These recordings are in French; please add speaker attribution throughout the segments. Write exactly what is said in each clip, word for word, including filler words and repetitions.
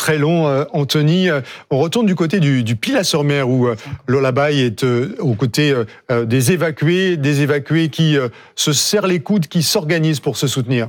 Speaker 1: très long, euh, Anthony. Euh, on retourne du côté du, du Pilat-sur-Mer où euh, Lullaby est euh, aux côtés euh, des évacués, des évacués qui euh, se serrent les coudes, qui s'organisent pour se soutenir.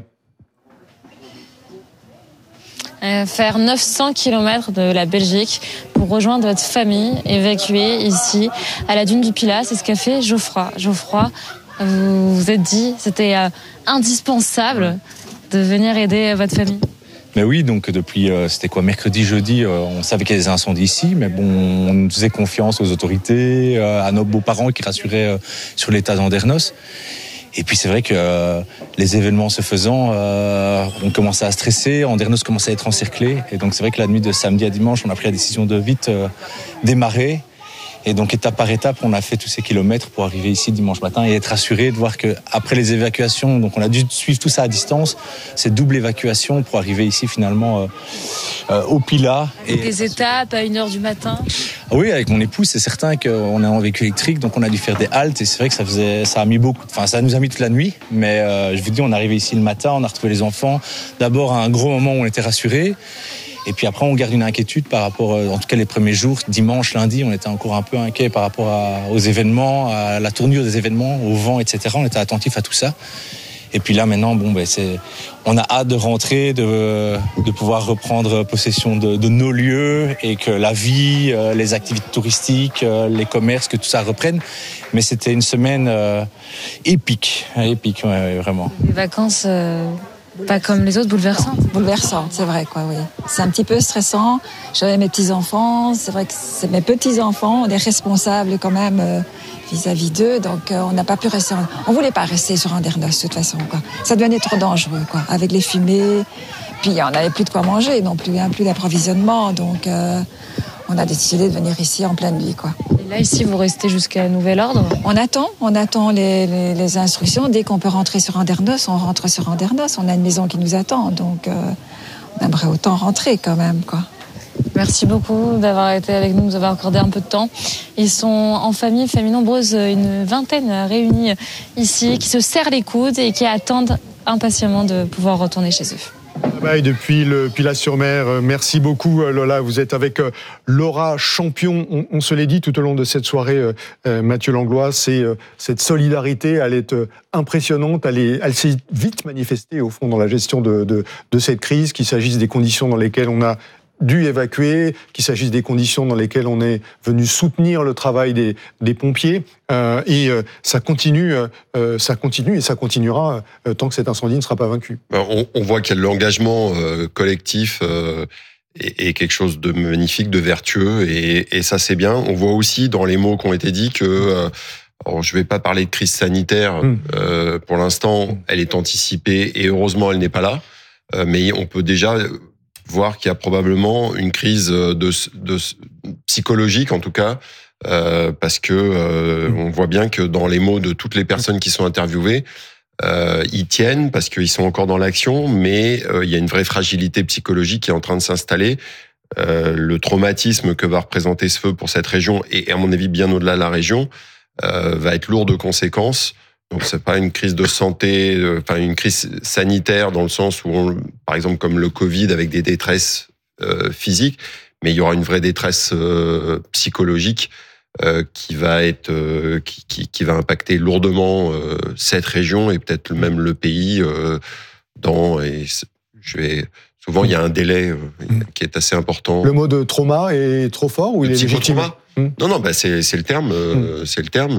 Speaker 2: Euh, faire neuf cents kilomètres de la Belgique pour rejoindre votre famille évacuée ici à la dune du Pilat, c'est ce qu'a fait Geoffroy. Geoffroy, vous vous êtes dit, c'était euh, indispensable de venir aider votre famille.
Speaker 3: Mais oui, donc depuis, euh, c'était quoi, mercredi, jeudi, euh, on savait qu'il y a des incendies ici, mais bon, on faisait confiance aux autorités, euh, à nos beaux-parents qui rassuraient euh, sur l'état d'Andernos. Et puis c'est vrai que euh, les événements se faisant, euh, on commençait à stresser, Andernos commençait à être encerclé. Et donc c'est vrai que la nuit de samedi à dimanche, on a pris la décision de vite euh, démarrer. Et donc étape par étape, on a fait tous ces kilomètres pour arriver ici dimanche matin et être rassuré de voir qu'après les évacuations, donc on a dû suivre tout ça à distance, cette double évacuation pour arriver ici finalement euh, euh, au Pilat.
Speaker 2: Et des étapes à une heure du matin.
Speaker 3: Oui, avec mon épouse, c'est certain qu'on est en véhicule électrique, donc on a dû faire des haltes et c'est vrai que ça faisait, ça a mis beaucoup, enfin ça nous a mis toute la nuit, mais euh, je vous dis, on est arrivé ici le matin, on a retrouvé les enfants. D'abord à un gros moment où on était rassurés. Et puis après, on garde une inquiétude par rapport, en tout cas les premiers jours, dimanche, lundi, on était encore un peu inquiet par rapport à, aux événements, à la tournure des événements, au vent, et cetera. On était attentif à tout ça. Et puis là, maintenant, bon, ben, c'est, on a hâte de rentrer, de, de pouvoir reprendre possession de, de nos lieux et que la vie, les activités touristiques, les commerces, que tout ça reprenne. Mais c'était une semaine euh, épique, épique, ouais, vraiment.
Speaker 2: Les vacances. Euh... Pas comme les autres, bouleversantes.
Speaker 4: Bouleversante, c'est vrai, quoi, oui. C'est un petit peu stressant. J'avais mes petits-enfants, c'est vrai que c'est mes petits-enfants, on est responsables quand même euh, vis-à-vis d'eux, donc euh, on n'a pas pu rester... En... On voulait pas rester sur Andernos, de toute façon, quoi. Ça devenait trop dangereux, quoi, avec les fumées. Puis on n'avait plus de quoi manger non plus, hein, plus d'approvisionnement, donc euh, on a décidé de venir ici en pleine nuit, quoi.
Speaker 2: Et là, ici, vous restez jusqu'à nouvel ordre ?
Speaker 4: On attend, on attend les, les, les instructions. Dès qu'on peut rentrer sur Andernos, on rentre sur Andernos. On a une maison qui nous attend, donc euh, on aimerait autant rentrer quand même, quoi.
Speaker 2: Merci beaucoup d'avoir été avec nous, nous avoir accordé un peu de temps. Ils sont en famille, famille nombreuse, une vingtaine réunis ici, qui se serrent les coudes et qui attendent impatiemment de pouvoir retourner chez eux.
Speaker 1: Bye depuis le Pilat-sur-Mer. Merci beaucoup Lola. Vous êtes avec Laura Champion. On, on se l'est dit tout au long de cette soirée, euh, Mathieu Langlois, c'est euh, cette solidarité, elle est euh, impressionnante. Elle, est, elle s'est vite manifestée au fond dans la gestion de, de, de cette crise, qu'il s'agisse des conditions dans lesquelles on a dû évacuer, qu'il s'agisse des conditions dans lesquelles on est venu soutenir le travail des, des pompiers. Euh, et euh, ça continue, euh, ça continue et ça continuera euh, tant que cet incendie ne sera pas vaincu.
Speaker 5: On, on voit qu'il y a l'engagement euh, collectif euh, et, et quelque chose de magnifique, de vertueux, et, et ça c'est bien. On voit aussi dans les mots qui ont été dits que... Euh, alors, je ne vais pas parler de crise sanitaire. Mmh. Euh, pour l'instant, elle est anticipée et heureusement, elle n'est pas là. Euh, mais on peut déjà... voir qu'il y a probablement une crise de, de psychologique en tout cas, euh, parce que euh, on voit bien que dans les mots de toutes les personnes qui sont interviewées, euh, ils tiennent parce qu'ils sont encore dans l'action, mais euh, il y a une vraie fragilité psychologique qui est en train de s'installer. Euh, le traumatisme que va représenter ce feu pour cette région, et à mon avis bien au-delà de la région, euh, va être lourd de conséquences. Donc c'est pas une crise de santé, enfin une crise sanitaire dans le sens où, on, par exemple comme le Covid avec des détresses euh, physiques, mais il y aura une vraie détresse euh, psychologique euh, qui va être, euh, qui, qui, qui va impacter lourdement euh, cette région et peut-être même le pays. Euh, dans, et je vais souvent il y a un délai euh, qui est assez important.
Speaker 1: Le mot de trauma est trop fort ou il est légitime?
Speaker 5: Non, non, bah c'est c'est le terme, euh, mm. c'est le terme.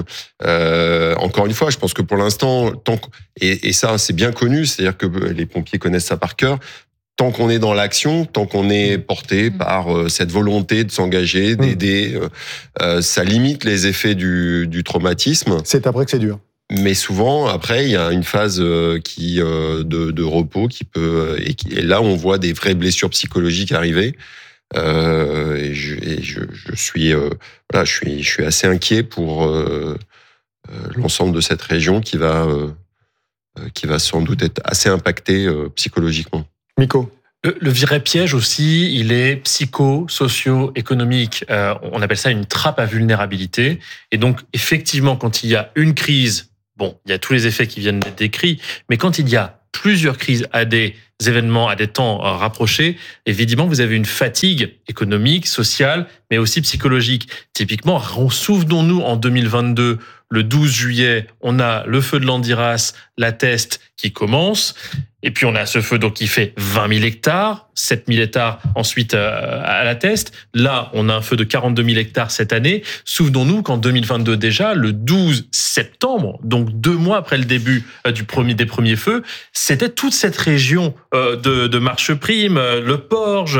Speaker 5: Euh, encore une fois, je pense que pour l'instant, tant qu'... et, et ça c'est bien connu, c'est-à-dire que les pompiers connaissent ça par cœur. Tant qu'on est dans l'action, tant qu'on est porté mm. par euh, cette volonté de s'engager, d'aider, mm. euh, ça limite les effets du, du traumatisme.
Speaker 1: C'est après que c'est dur.
Speaker 5: Mais souvent, après, il y a une phase qui euh, de, de repos qui peut et, qui, et là, on voit des vraies blessures psychologiques arriver. Euh, et je, et je, je suis, euh, voilà, je suis, je suis assez inquiet pour euh, euh, l'ensemble de cette région qui va, euh, qui va sans doute être assez impactée euh, psychologiquement.
Speaker 1: Miko.
Speaker 6: Le, le vrai piège aussi, il est psycho, socio, économique. Euh, on appelle ça une trappe à vulnérabilité. Et donc, effectivement, quand il y a une crise, bon, il y a tous les effets qui viennent d'être décrits, mais quand il y a plusieurs crises à des événements, à des temps rapprochés, évidemment, vous avez une fatigue économique, sociale, mais aussi psychologique. Typiquement, souvenons-nous, en deux mille vingt-deux, le douze juillet, on a le feu de Landiras, la Teste qui commence. Et puis, on a ce feu donc qui fait vingt mille hectares, sept mille hectares ensuite à la Teste. Là, on a un feu de quarante-deux mille hectares cette année. Souvenons-nous qu'en deux mille vingt-deux déjà, le douze septembre, donc deux mois après le début du premier, des premiers feux, c'était toute cette région de, de Marcheprime, le Porge,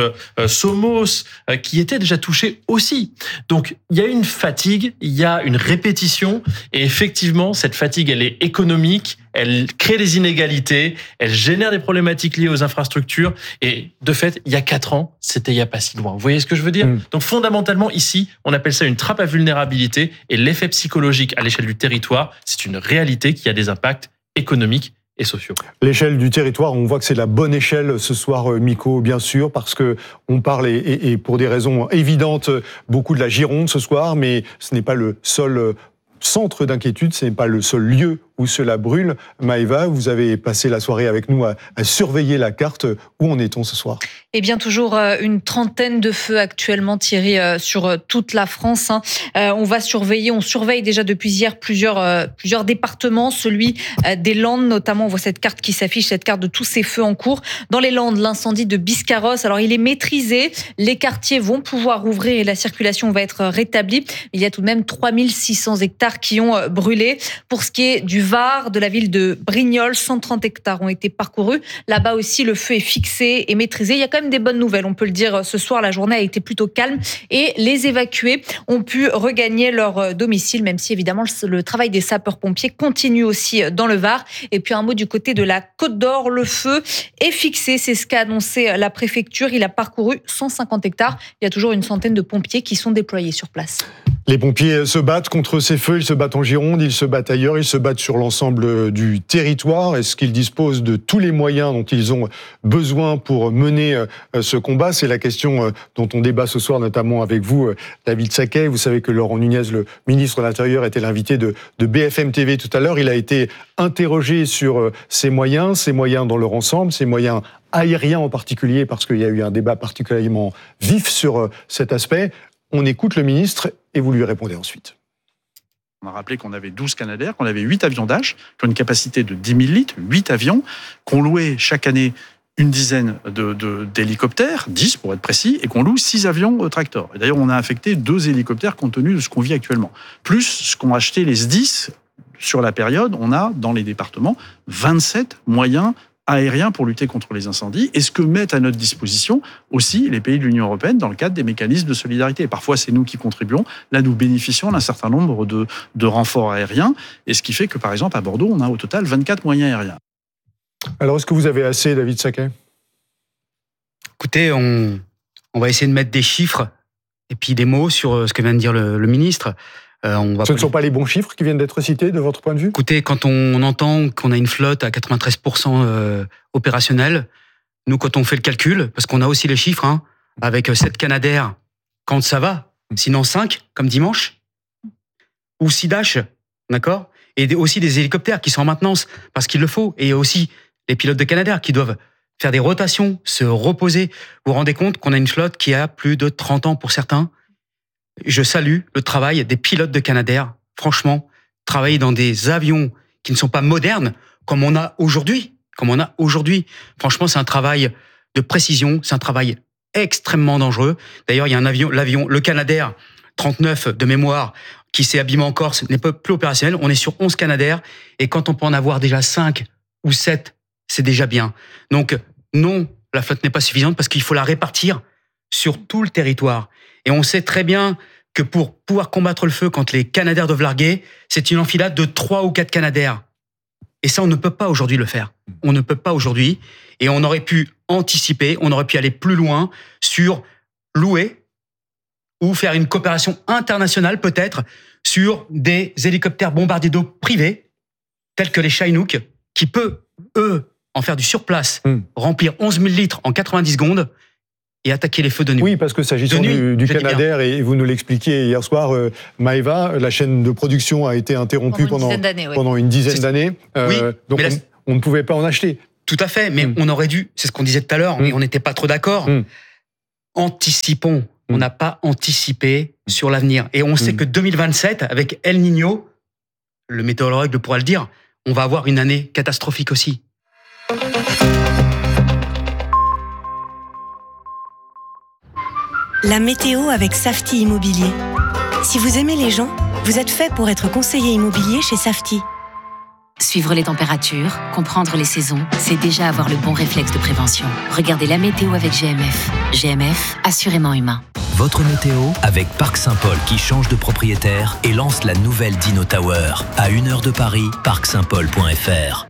Speaker 6: Somos, qui était déjà touchée aussi. Donc, il y a une fatigue, il y a une répétition. Et effectivement, cette fatigue, elle est économique, elle crée des inégalités, elle génère des problématiques liées aux infrastructures. Et de fait, il y a quatre ans, c'était il n'y a pas si loin. Vous voyez ce que je veux dire ? mmh. Donc fondamentalement, ici, on appelle ça une trappe à vulnérabilité. Et l'effet psychologique à l'échelle du territoire, c'est une réalité qui a des impacts économiques et sociaux.
Speaker 1: L'échelle du territoire, on voit que c'est la bonne échelle ce soir, Miko, bien sûr, parce que on parle, et, et, et pour des raisons évidentes, beaucoup de la Gironde ce soir, mais ce n'est pas le seul centre d'inquiétude, ce n'est pas le seul lieu où cela brûle. Maëva, vous avez passé la soirée avec nous à, à surveiller la carte. Où en est-on ce soir ?
Speaker 7: Eh bien, toujours une trentaine de feux actuellement, Thierry, sur toute la France. On va surveiller, on surveille déjà depuis hier plusieurs, plusieurs départements. Celui des Landes, notamment, on voit cette carte qui s'affiche, cette carte de tous ces feux en cours. Dans les Landes, l'incendie de Biscarrosse, alors il est maîtrisé. Les quartiers vont pouvoir rouvrir et la circulation va être rétablie. Il y a tout de même trois mille six cents hectares qui ont brûlé. Pour ce qui est du Var, de la ville de Brignoles, cent trente hectares ont été parcourus. Là-bas aussi, le feu est fixé et maîtrisé. Il y a quand même des bonnes nouvelles, on peut le dire. Ce soir, la journée a été plutôt calme et les évacués ont pu regagner leur domicile, même si évidemment le travail des sapeurs-pompiers continue aussi dans le Var. Et puis un mot du côté de la Côte d'Or, le feu est fixé, c'est ce qu'a annoncé la préfecture. Il a parcouru cent cinquante hectares. Il y a toujours une centaine de pompiers qui sont déployés sur place.
Speaker 1: Les pompiers se battent contre ces feux, ils se battent en Gironde, ils se battent ailleurs, ils se battent sur l'ensemble du territoire. Est-ce qu'ils disposent de tous les moyens dont ils ont besoin pour mener ce combat ? C'est la question dont on débat ce soir, notamment avec vous, David Sacquet. Vous savez que Laurent Nunez, le ministre de l'Intérieur, était l'invité de, de B F M T V tout à l'heure. Il a été interrogé sur ces moyens, ces moyens dans leur ensemble, ces moyens aériens en particulier, parce qu'il y a eu un débat particulièrement vif sur cet aspect. On écoute le ministre et vous lui répondez ensuite.
Speaker 8: On a rappelé qu'on avait douze Canadair, qu'on avait huit avions Dash, qui ont une capacité de dix mille litres, huit avions, qu'on louait chaque année une dizaine de, de, d'hélicoptères, dix pour être précis, et qu'on loue six avions Tractor. Et d'ailleurs, on a affecté deux hélicoptères compte tenu de ce qu'on vit actuellement. Plus ce qu'ont acheté les S D I S sur la période, on a dans les départements vingt-sept moyens aériens pour lutter contre les incendies, et ce que mettent à notre disposition aussi les pays de l'Union européenne dans le cadre des mécanismes de solidarité. Et parfois, c'est nous qui contribuons. Là, nous bénéficions d'un certain nombre de, de renforts aériens, et ce qui fait que, par exemple, à Bordeaux, on a au total vingt-quatre moyens aériens.
Speaker 1: Alors, est-ce que vous avez assez, David Sacquet ?
Speaker 9: Écoutez, on, on va essayer de mettre des chiffres et puis des mots sur ce que vient de dire le, le ministre. Euh, on va
Speaker 1: Ce ne sont pas les bons chiffres qui viennent d'être cités, de votre point de vue ?
Speaker 9: Écoutez, quand on entend qu'on a une flotte à quatre-vingt-treize pour cent euh, opérationnelle, nous, quand on fait le calcul, parce qu'on a aussi les chiffres, hein, avec sept Canadair, quand ça va, sinon cinq, comme dimanche, ou six Dash, d'accord ? Et aussi des hélicoptères qui sont en maintenance, parce qu'il le faut, et aussi les pilotes de Canadair qui doivent faire des rotations, se reposer. Vous vous rendez compte qu'on a une flotte qui a plus de trente ans pour certains ? Je salue le travail des pilotes de Canadair. Franchement, travailler dans des avions qui ne sont pas modernes, comme on a aujourd'hui, comme on a aujourd'hui. Franchement, c'est un travail de précision, c'est un travail extrêmement dangereux. D'ailleurs, il y a un avion, l'avion, le Canadair trente-neuf de mémoire, qui s'est abîmé en Corse, n'est pas plus opérationnel. On est sur onze Canadair, et quand on peut en avoir déjà cinq ou sept, c'est déjà bien. Donc, non, la flotte n'est pas suffisante parce qu'il faut la répartir sur tout le territoire. Et on sait très bien que pour pouvoir combattre le feu, quand les Canadair doivent larguer, c'est une enfilade de trois ou quatre Canadair. Et ça, on ne peut pas aujourd'hui le faire. On ne peut pas aujourd'hui. Et on aurait pu anticiper, on aurait pu aller plus loin sur louer ou faire une coopération internationale peut-être sur des hélicoptères bombardiers d'eau privés, tels que les Chinook, qui peut, eux, en faire du surplace, mmh. remplir onze mille litres en quatre-vingt-dix secondes, et attaquer les feux de nuit.
Speaker 1: Oui, parce que s'agissant nuit, du, du Canadair, et vous nous l'expliquiez hier soir, euh, Maëva, la chaîne de production a été interrompue pendant, pendant,
Speaker 7: une,
Speaker 1: pendant une dizaine d'années.
Speaker 9: Euh, oui,
Speaker 1: donc on, la... on ne pouvait pas en acheter.
Speaker 9: Tout à fait, mais mmh. on aurait dû, c'est ce qu'on disait tout à l'heure, mmh. et on n'était pas trop d'accord. Mmh. Anticipons. Mmh. On n'a pas anticipé sur l'avenir. Et on mmh. sait que deux mille vingt-sept, avec El Niño, le météorologue pourra le dire, on va avoir une année catastrophique aussi.
Speaker 10: La météo avec Safety Immobilier. Si vous aimez les gens, vous êtes fait pour être conseiller immobilier chez Safety.
Speaker 11: Suivre les températures, comprendre les saisons, c'est déjà avoir le bon réflexe de prévention. Regardez la météo avec G M F. G M F, assurément humain.
Speaker 12: Votre météo avec Parc Saint-Paul qui change de propriétaire et lance la nouvelle Dino Tower. À une heure de Paris, parc saint paul point f r.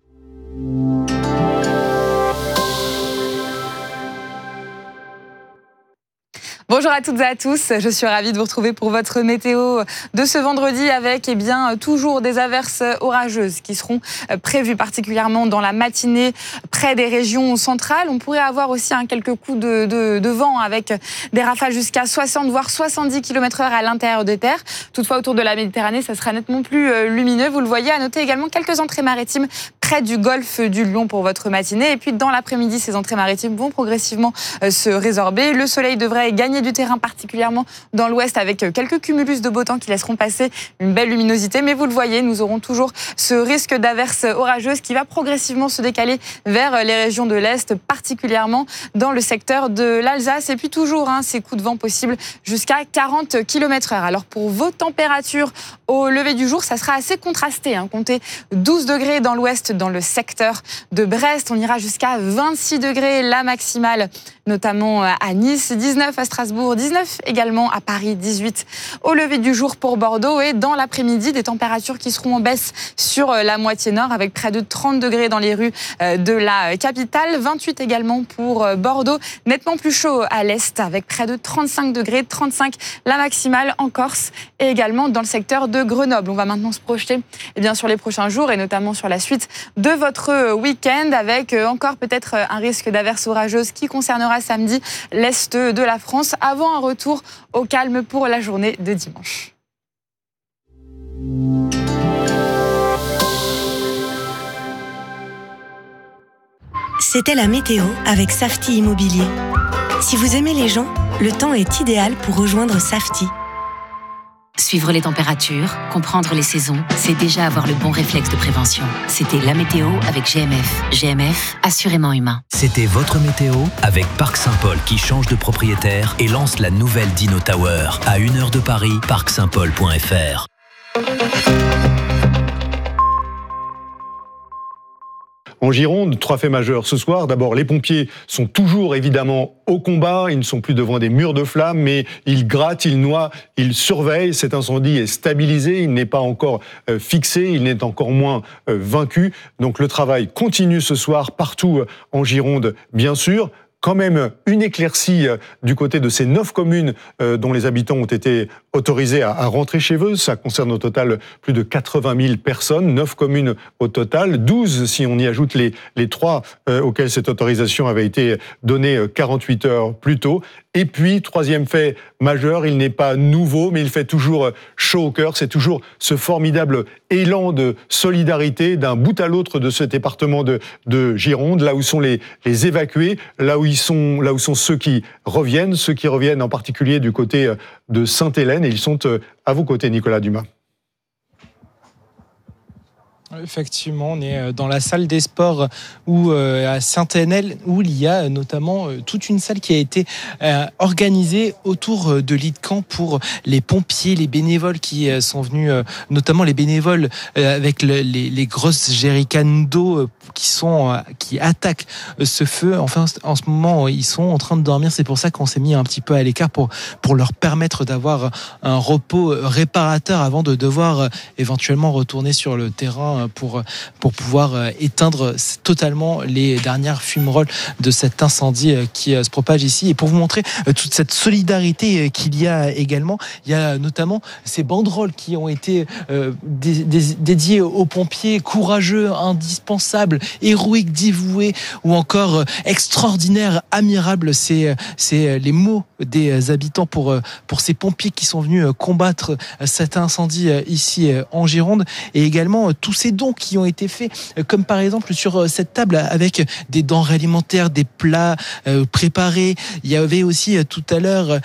Speaker 13: Bonjour à toutes et à tous, je suis ravie de vous retrouver pour votre météo de ce vendredi avec eh bien, toujours des averses orageuses qui seront prévues particulièrement dans la matinée près des régions centrales. On pourrait avoir aussi hein, quelques coups de, de, de vent avec des rafales jusqu'à soixante voire soixante-dix kilomètres heure à l'intérieur des terres. Toutefois autour de la Méditerranée, ça sera nettement plus lumineux. Vous le voyez, à noter également quelques entrées maritimes près du golfe du Lion pour votre matinée. Et puis dans l'après-midi, ces entrées maritimes vont progressivement se résorber. Le soleil devrait gagner du terrain, particulièrement dans l'ouest, avec quelques cumulus de beau temps qui laisseront passer une belle luminosité. Mais vous le voyez, nous aurons toujours ce risque d'averses orageuses qui va progressivement se décaler vers les régions de l'Est, particulièrement dans le secteur de l'Alsace. Et puis toujours hein, ces coups de vent possibles jusqu'à quarante kilomètres heure. Alors pour vos températures au lever du jour, ça sera assez contrasté. Hein. Comptez douze degrés dans l'ouest, dans le secteur de Brest. On ira jusqu'à vingt-six degrés la maximale, notamment à Nice, dix-neuf à Strasbourg, dix-neuf également à Paris, dix-huit au lever du jour pour Bordeaux. Et dans l'après-midi, des températures qui seront en baisse sur la moitié nord avec près de trente degrés dans les rues de la capitale, vingt-huit également pour Bordeaux, nettement plus chaud à l'est avec près de trente-cinq degrés, trente-cinq la maximale en Corse et également dans le secteur de Grenoble. On va maintenant se projeter eh bien, sur les prochains jours et notamment sur la suite de votre week-end avec encore peut-être un risque d'averses orageuses qui concernera samedi l'est de la France avant un retour au calme pour la journée de dimanche.
Speaker 10: C'était la météo avec Safety Immobilier. Si vous aimez les gens, le temps est idéal pour rejoindre Safety.
Speaker 11: Suivre les températures, comprendre les saisons, c'est déjà avoir le bon réflexe de prévention. C'était la météo avec G M F. G M F, assurément humain.
Speaker 12: C'était votre météo avec Parc Saint-Paul qui change de propriétaire et lance la nouvelle Dino Tower. À une heure de Paris, parc saint paul point f r.
Speaker 1: En Gironde, trois faits majeurs ce soir. D'abord, les pompiers sont toujours évidemment au combat. Ils ne sont plus devant des murs de flammes, mais ils grattent, ils noient, ils surveillent. Cet incendie est stabilisé, il n'est pas encore euh, fixé, il n'est encore moins euh, vaincu. Donc le travail continue ce soir partout euh, en Gironde, bien sûr. Quand même une éclaircie du côté de ces neuf communes euh, dont les habitants ont été autorisés à, à rentrer chez eux. Ça concerne au total plus de quatre-vingt mille personnes, neuf communes au total, douze si on y ajoute les, les trois euh, auxquelles cette autorisation avait été donnée quarante-huit heures plus tôt. Et puis, troisième fait majeur, il n'est pas nouveau, mais il fait toujours chaud au cœur. C'est toujours ce formidable élan de solidarité d'un bout à l'autre de ce département de, de Gironde, là où sont les, les évacués, là où ils sont, là où sont ceux qui reviennent, ceux qui reviennent en particulier du côté de Sainte-Hélène. Et ils sont à vos côtés, Nicolas Dumas.
Speaker 14: Effectivement, on est dans la salle des sports où, euh, à Sainte-Hélène, où il y a notamment euh, toute une salle qui a été euh, organisée autour de l'île de Caen pour les pompiers, les bénévoles qui euh, sont venus, euh, notamment les bénévoles euh, avec le, les, les grosses jerrycans d'eau euh, qui sont euh, qui attaquent euh, ce feu. Enfin, en ce moment, ils sont en train de dormir. C'est pour ça qu'on s'est mis un petit peu à l'écart pour pour leur permettre d'avoir un repos réparateur avant de devoir euh, éventuellement retourner sur le terrain pour, pour pouvoir éteindre totalement les dernières fumerolles de cet incendie qui se propage ici. Et pour vous montrer toute cette solidarité qu'il y a également, il y a notamment ces banderoles qui ont été dédiées aux pompiers courageux, indispensables, héroïques, dévoués ou encore extraordinaires, admirables. C'est, c'est les mots des habitants, pour, pour ces pompiers qui sont venus combattre cet incendie ici en Gironde, et également tous ces dons qui ont été faits, comme par exemple sur cette table avec des denrées alimentaires, des plats préparés. Il y avait aussi tout à l'heure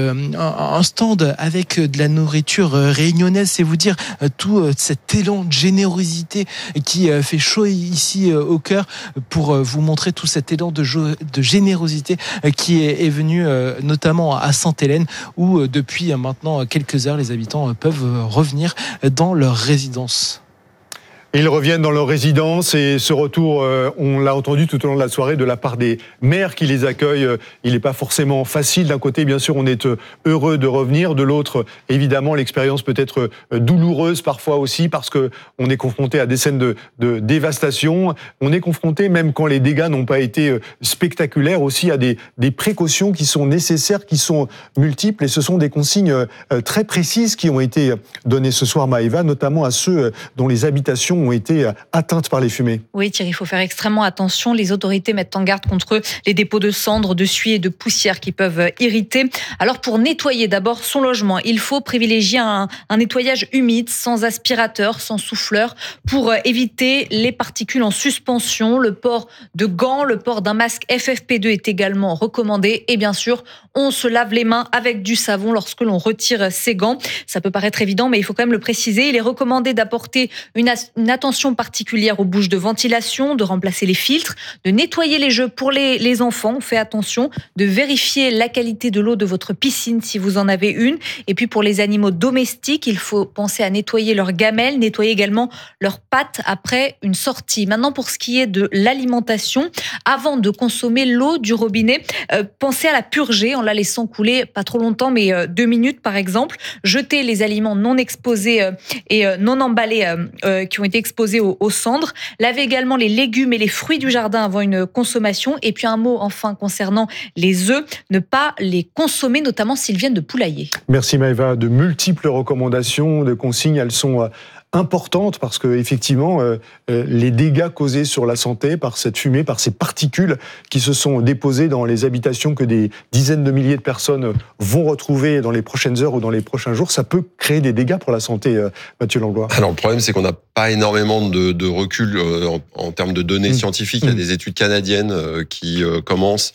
Speaker 14: un stand avec de la nourriture réunionnaise. C'est vous dire tout cet élan de générosité qui fait chaud ici au cœur, pour vous montrer tout cet élan de, jo- de générosité qui est, est venu notamment à Sainte-Hélène, où depuis maintenant quelques heures les habitants peuvent revenir dans leur résidence.
Speaker 1: Ils reviennent dans leur résidence, et ce retour, euh, on l'a entendu tout au long de la soirée de la part des maires qui les accueillent. Euh, il n'est pas forcément facile. D'un côté, bien sûr, on est euh, heureux de revenir. De l'autre, évidemment, l'expérience peut être euh, douloureuse parfois aussi, parce que on est confronté à des scènes de, de dévastation. On est confronté, même quand les dégâts n'ont pas été euh, spectaculaires, aussi à des, des précautions qui sont nécessaires, qui sont multiples. Et ce sont des consignes euh, très précises qui ont été données ce soir, Maëva, notamment à ceux euh, dont les habitations ont été atteintes par les fumées.
Speaker 7: Oui, Thierry, il faut faire extrêmement attention. Les autorités mettent en garde contre les dépôts de cendres, de suie et de poussière qui peuvent irriter. Alors, pour nettoyer d'abord son logement, il faut privilégier un, un nettoyage humide, sans aspirateur, sans souffleur, pour éviter les particules en suspension. Le port de gants, le port d'un masque F F P deux est également recommandé. Et bien sûr, on se lave les mains avec du savon lorsque l'on retire ses gants. Ça peut paraître évident, mais il faut quand même le préciser. Il est recommandé d'apporter une, as- une attention particulière aux bouches de ventilation, de remplacer les filtres, de nettoyer les jeux pour les, les enfants. On fait attention, de vérifier la qualité de l'eau de votre piscine si vous en avez une. Et puis pour les animaux domestiques, il faut penser à nettoyer leurs gamelles, nettoyer également leurs pattes après une sortie. Maintenant, pour ce qui est de l'alimentation, avant de consommer l'eau du robinet, euh, pensez à la purger en la laissant couler pas trop longtemps, mais euh, deux minutes par exemple. Jetez les aliments non exposés euh, et euh, non emballés euh, euh, qui ont été exposés aux, aux cendres. Lavez également les légumes et les fruits du jardin avant une consommation. Et puis un mot enfin concernant les œufs, ne pas les consommer, notamment s'ils viennent de poulailler.
Speaker 1: Merci Maëva. De multiples recommandations, de consignes, elles sont importante, parce que effectivement euh, euh, les dégâts causés sur la santé par cette fumée, par ces particules qui se sont déposées dans les habitations que des dizaines de milliers de personnes vont retrouver dans les prochaines heures ou dans les prochains jours, ça peut créer des dégâts pour la santé, euh, Mathieu Langlois.
Speaker 5: Alors le problème, c'est qu'on n'a pas énormément de, de recul euh, en, en termes de données mmh. scientifiques. Il y a des études canadiennes euh, qui euh, commencent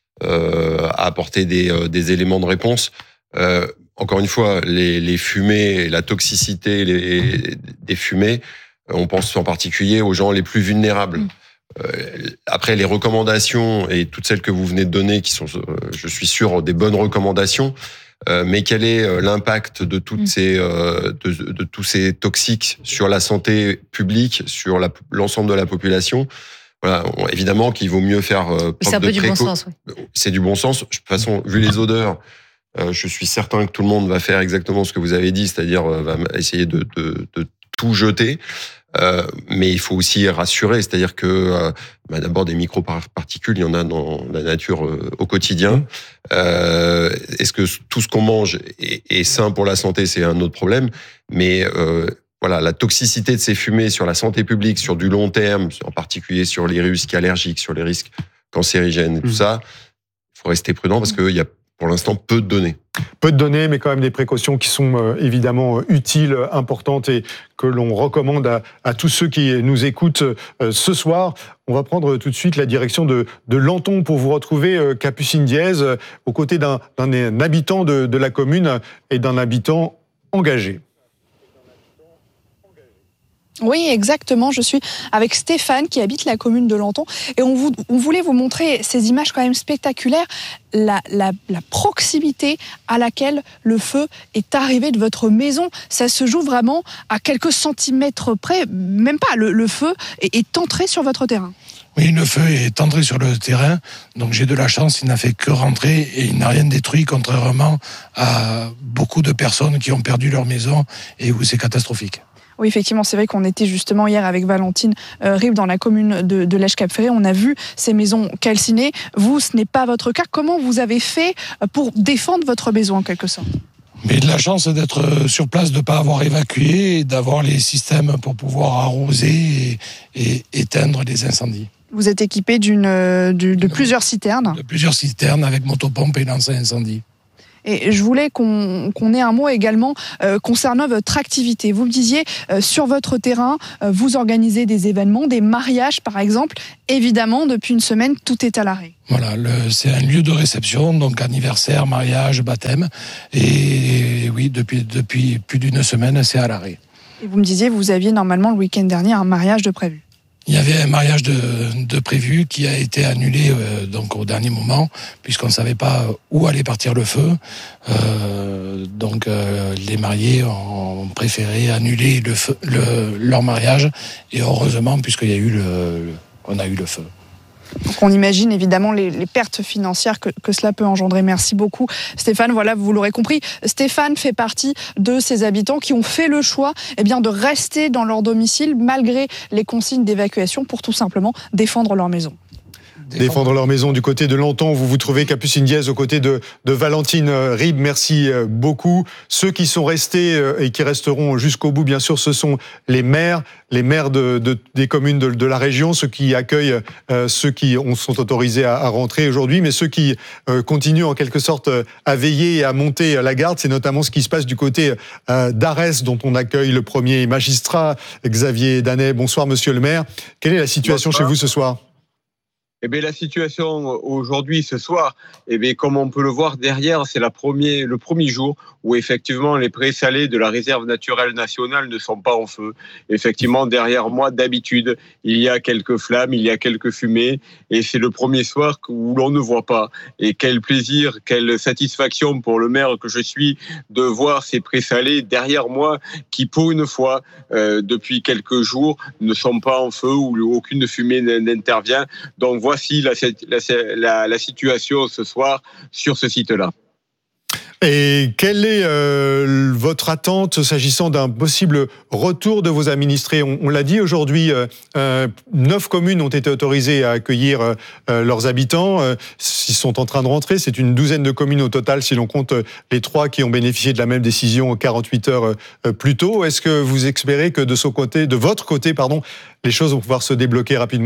Speaker 5: euh, à apporter des, euh, des éléments de réponse. Euh, Encore une fois, les, les fumées, la toxicité les, des fumées, on pense en particulier aux gens les plus vulnérables. Mmh. Euh, après, les recommandations, et toutes celles que vous venez de donner, qui sont, euh, je suis sûr, des bonnes recommandations, euh, mais quel est l'impact de, toutes mmh. ces, euh, de, de tous ces toxiques sur la santé publique, sur la, l'ensemble de la population ? Voilà, on, évidemment qu'il vaut mieux faire euh, preuve
Speaker 7: c'est un
Speaker 5: de
Speaker 7: peu
Speaker 5: préco-
Speaker 7: du bon sens, oui.
Speaker 5: C'est du bon sens. De toute façon, vu les odeurs, Euh, je suis certain que tout le monde va faire exactement ce que vous avez dit, c'est-à-dire euh, va essayer de, de, de tout jeter. Euh, mais il faut aussi rassurer, c'est-à-dire que euh, bah, d'abord des micro-particules, il y en a dans la nature euh, au quotidien. Euh, est-ce que tout ce qu'on mange est, est sain pour la santé, c'est un autre problème. Mais euh, voilà, la toxicité de ces fumées sur la santé publique, sur du long terme, en particulier sur les risques allergiques, sur les risques cancérigènes et tout mmh. ça, il faut rester prudent parce qu'il y a pour l'instant peu de données.
Speaker 1: Peu de données, mais quand même des précautions qui sont euh, évidemment euh, utiles, importantes, et que l'on recommande à, à tous ceux qui nous écoutent euh, ce soir. On va prendre tout de suite la direction de, de Lenton pour vous retrouver, euh, Capucine Diez, euh, aux côtés d'un, d'un habitant de, de la commune et d'un habitant engagé.
Speaker 15: Oui, exactement. Je suis avec Stéphane qui habite la commune de Lenton et on, vous, on voulait vous montrer ces images quand même spectaculaires, la, la, la proximité à laquelle le feu est arrivé de votre maison. Ça se joue vraiment à quelques centimètres près, même pas. Le, le feu est, est entré sur votre terrain.
Speaker 16: Oui, le feu est entré sur le terrain, donc j'ai de la chance, il n'a fait que rentrer et il n'a rien détruit, contrairement à beaucoup de personnes qui ont perdu leur maison et où c'est catastrophique.
Speaker 15: Oui, effectivement, c'est vrai qu'on était justement hier avec Valentine euh, Rib dans la commune de, de Lèche-Cap-Ferré. On a vu ces maisons calcinées. Vous, ce n'est pas votre cas. Comment vous avez fait pour défendre votre maison en quelque sorte ?
Speaker 16: Mais de la chance d'être sur place, de ne pas avoir évacué et d'avoir les systèmes pour pouvoir arroser et, et éteindre les incendies.
Speaker 15: Vous êtes équipé d'une, de, de plusieurs citernes ?
Speaker 16: De plusieurs citernes avec motopompe et lance-incendie.
Speaker 15: Et je voulais qu'on qu'on ait un mot également euh, concernant votre activité. Vous me disiez, euh, sur votre terrain, euh, vous organisez des événements, des mariages par exemple. Évidemment, depuis une semaine, tout est à l'arrêt.
Speaker 16: Voilà, le, c'est un lieu de réception, donc anniversaire, mariage, baptême. Et oui, depuis, depuis plus d'une semaine, c'est à l'arrêt.
Speaker 15: Et vous me disiez, vous aviez normalement le week-end dernier un mariage de prévu.
Speaker 16: Il y avait un mariage de, de prévu qui a été annulé euh, donc au dernier moment, puisqu'on ne savait pas où allait partir le feu. Euh, donc euh, les mariés ont préféré annuler le feu, le, leur mariage, et heureusement, puisqu'il y a eu le, le, on a eu le feu.
Speaker 15: Donc on imagine évidemment les, les pertes financières que, que cela peut engendrer. Merci beaucoup Stéphane. Voilà, vous l'aurez compris, Stéphane fait partie de ces habitants qui ont fait le choix eh bien, de rester dans leur domicile malgré les consignes d'évacuation pour tout simplement défendre leur maison.
Speaker 1: Défendre leur maison du côté de Lanton. Vous vous trouvez Capucine Diaz aux côtés de, de Valentine Ribes. Merci beaucoup. Ceux qui sont restés et qui resteront jusqu'au bout, bien sûr, ce sont les maires, les maires de, de, des communes de, de la région, ceux qui accueillent euh, ceux qui ont, sont autorisés à, à rentrer aujourd'hui, mais ceux qui euh, continuent en quelque sorte à veiller et à monter la garde. C'est notamment ce qui se passe du côté euh, d'Arès, dont on accueille le premier magistrat, Xavier Danet. Bonsoir, monsieur le maire. Quelle est la situation Bonsoir. Chez vous ce soir ?
Speaker 17: Eh bien, la situation aujourd'hui, ce soir, eh bien, comme on peut le voir derrière, c'est la premier, le premier jour où effectivement les présalés de la réserve naturelle nationale ne sont pas en feu. Effectivement, derrière moi, d'habitude, il y a quelques flammes, il y a quelques fumées, et c'est le premier soir où l'on ne voit pas. Et quel plaisir, quelle satisfaction pour le maire que je suis de voir ces présalés derrière moi qui, pour une fois, euh, depuis quelques jours, ne sont pas en feu, où aucune fumée n'intervient. Donc voici la, la, la, la situation ce soir sur ce site-là.
Speaker 1: Et quelle est euh, votre attente s'agissant d'un possible retour de vos administrés ? On, on l'a dit aujourd'hui, euh, euh, neuf communes ont été autorisées à accueillir euh, leurs habitants. Euh, ils sont en train de rentrer. C'est une douzaine de communes au total, si l'on compte les trois qui ont bénéficié de la même décision quarante-huit heures euh, plus tôt. Est-ce que vous espérez que de, ce côté, de votre côté, pardon, les choses vont pouvoir se débloquer rapidement ?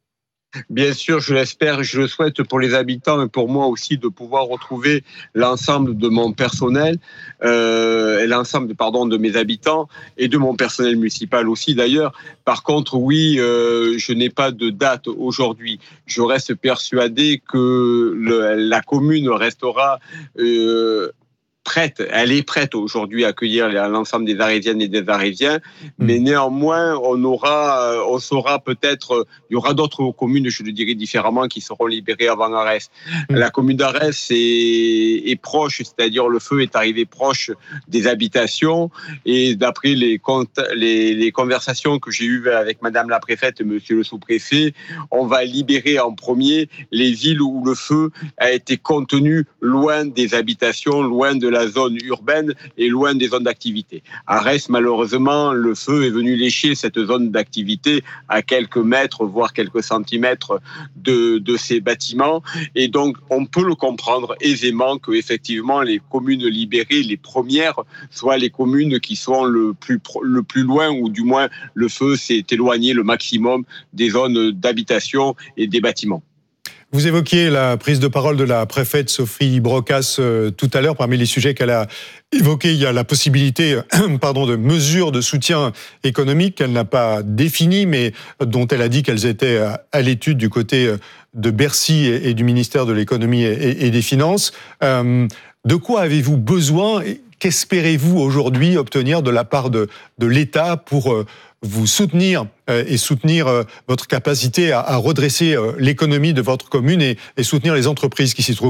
Speaker 17: Bien sûr, je l'espère, je le souhaite pour les habitants et pour moi aussi de pouvoir retrouver l'ensemble de mon personnel, euh, et l'ensemble, pardon, de mes habitants et de mon personnel municipal aussi d'ailleurs. Par contre, oui, euh, je n'ai pas de date aujourd'hui. Je reste persuadé que le, la commune restera euh, prête, elle est prête aujourd'hui à accueillir l'ensemble des Arésiennes et des Arésiens, mais néanmoins, on aura, on saura peut-être, il y aura d'autres communes, je le dirais différemment, qui seront libérées avant Arès. Mmh. La commune d'Arès est, est proche, c'est-à-dire le feu est arrivé proche des habitations, et d'après les, les, les conversations que j'ai eues avec Madame la préfète et Monsieur le sous-préfet, on va libérer en premier les villes où le feu a été contenu loin des habitations, loin de la zone urbaine et loin des zones d'activité. À Arès, malheureusement, le feu est venu lécher cette zone d'activité à quelques mètres, voire quelques centimètres de, de ces bâtiments. Et donc, on peut le comprendre aisément que, effectivement, les communes libérées, les premières, soient les communes qui sont le plus, le plus loin, ou du moins, le feu s'est éloigné le maximum des zones d'habitation et des bâtiments.
Speaker 1: Vous évoquiez la prise de parole de la préfète Sophie Brocasse euh, tout à l'heure. Parmi les sujets qu'elle a évoqués, il y a la possibilité euh, pardon, de mesures de soutien économique qu'elle n'a pas définies, mais dont elle a dit qu'elles étaient à, à l'étude du côté de Bercy et, et du ministère de l'économie et, et des finances. Euh, de quoi avez-vous besoin et qu'espérez-vous aujourd'hui obtenir de la part de, de l'État pour euh, vous soutenir euh, et soutenir euh, votre capacité à, à redresser euh, l'économie de votre commune et, et soutenir les entreprises qui s'y trouvent ?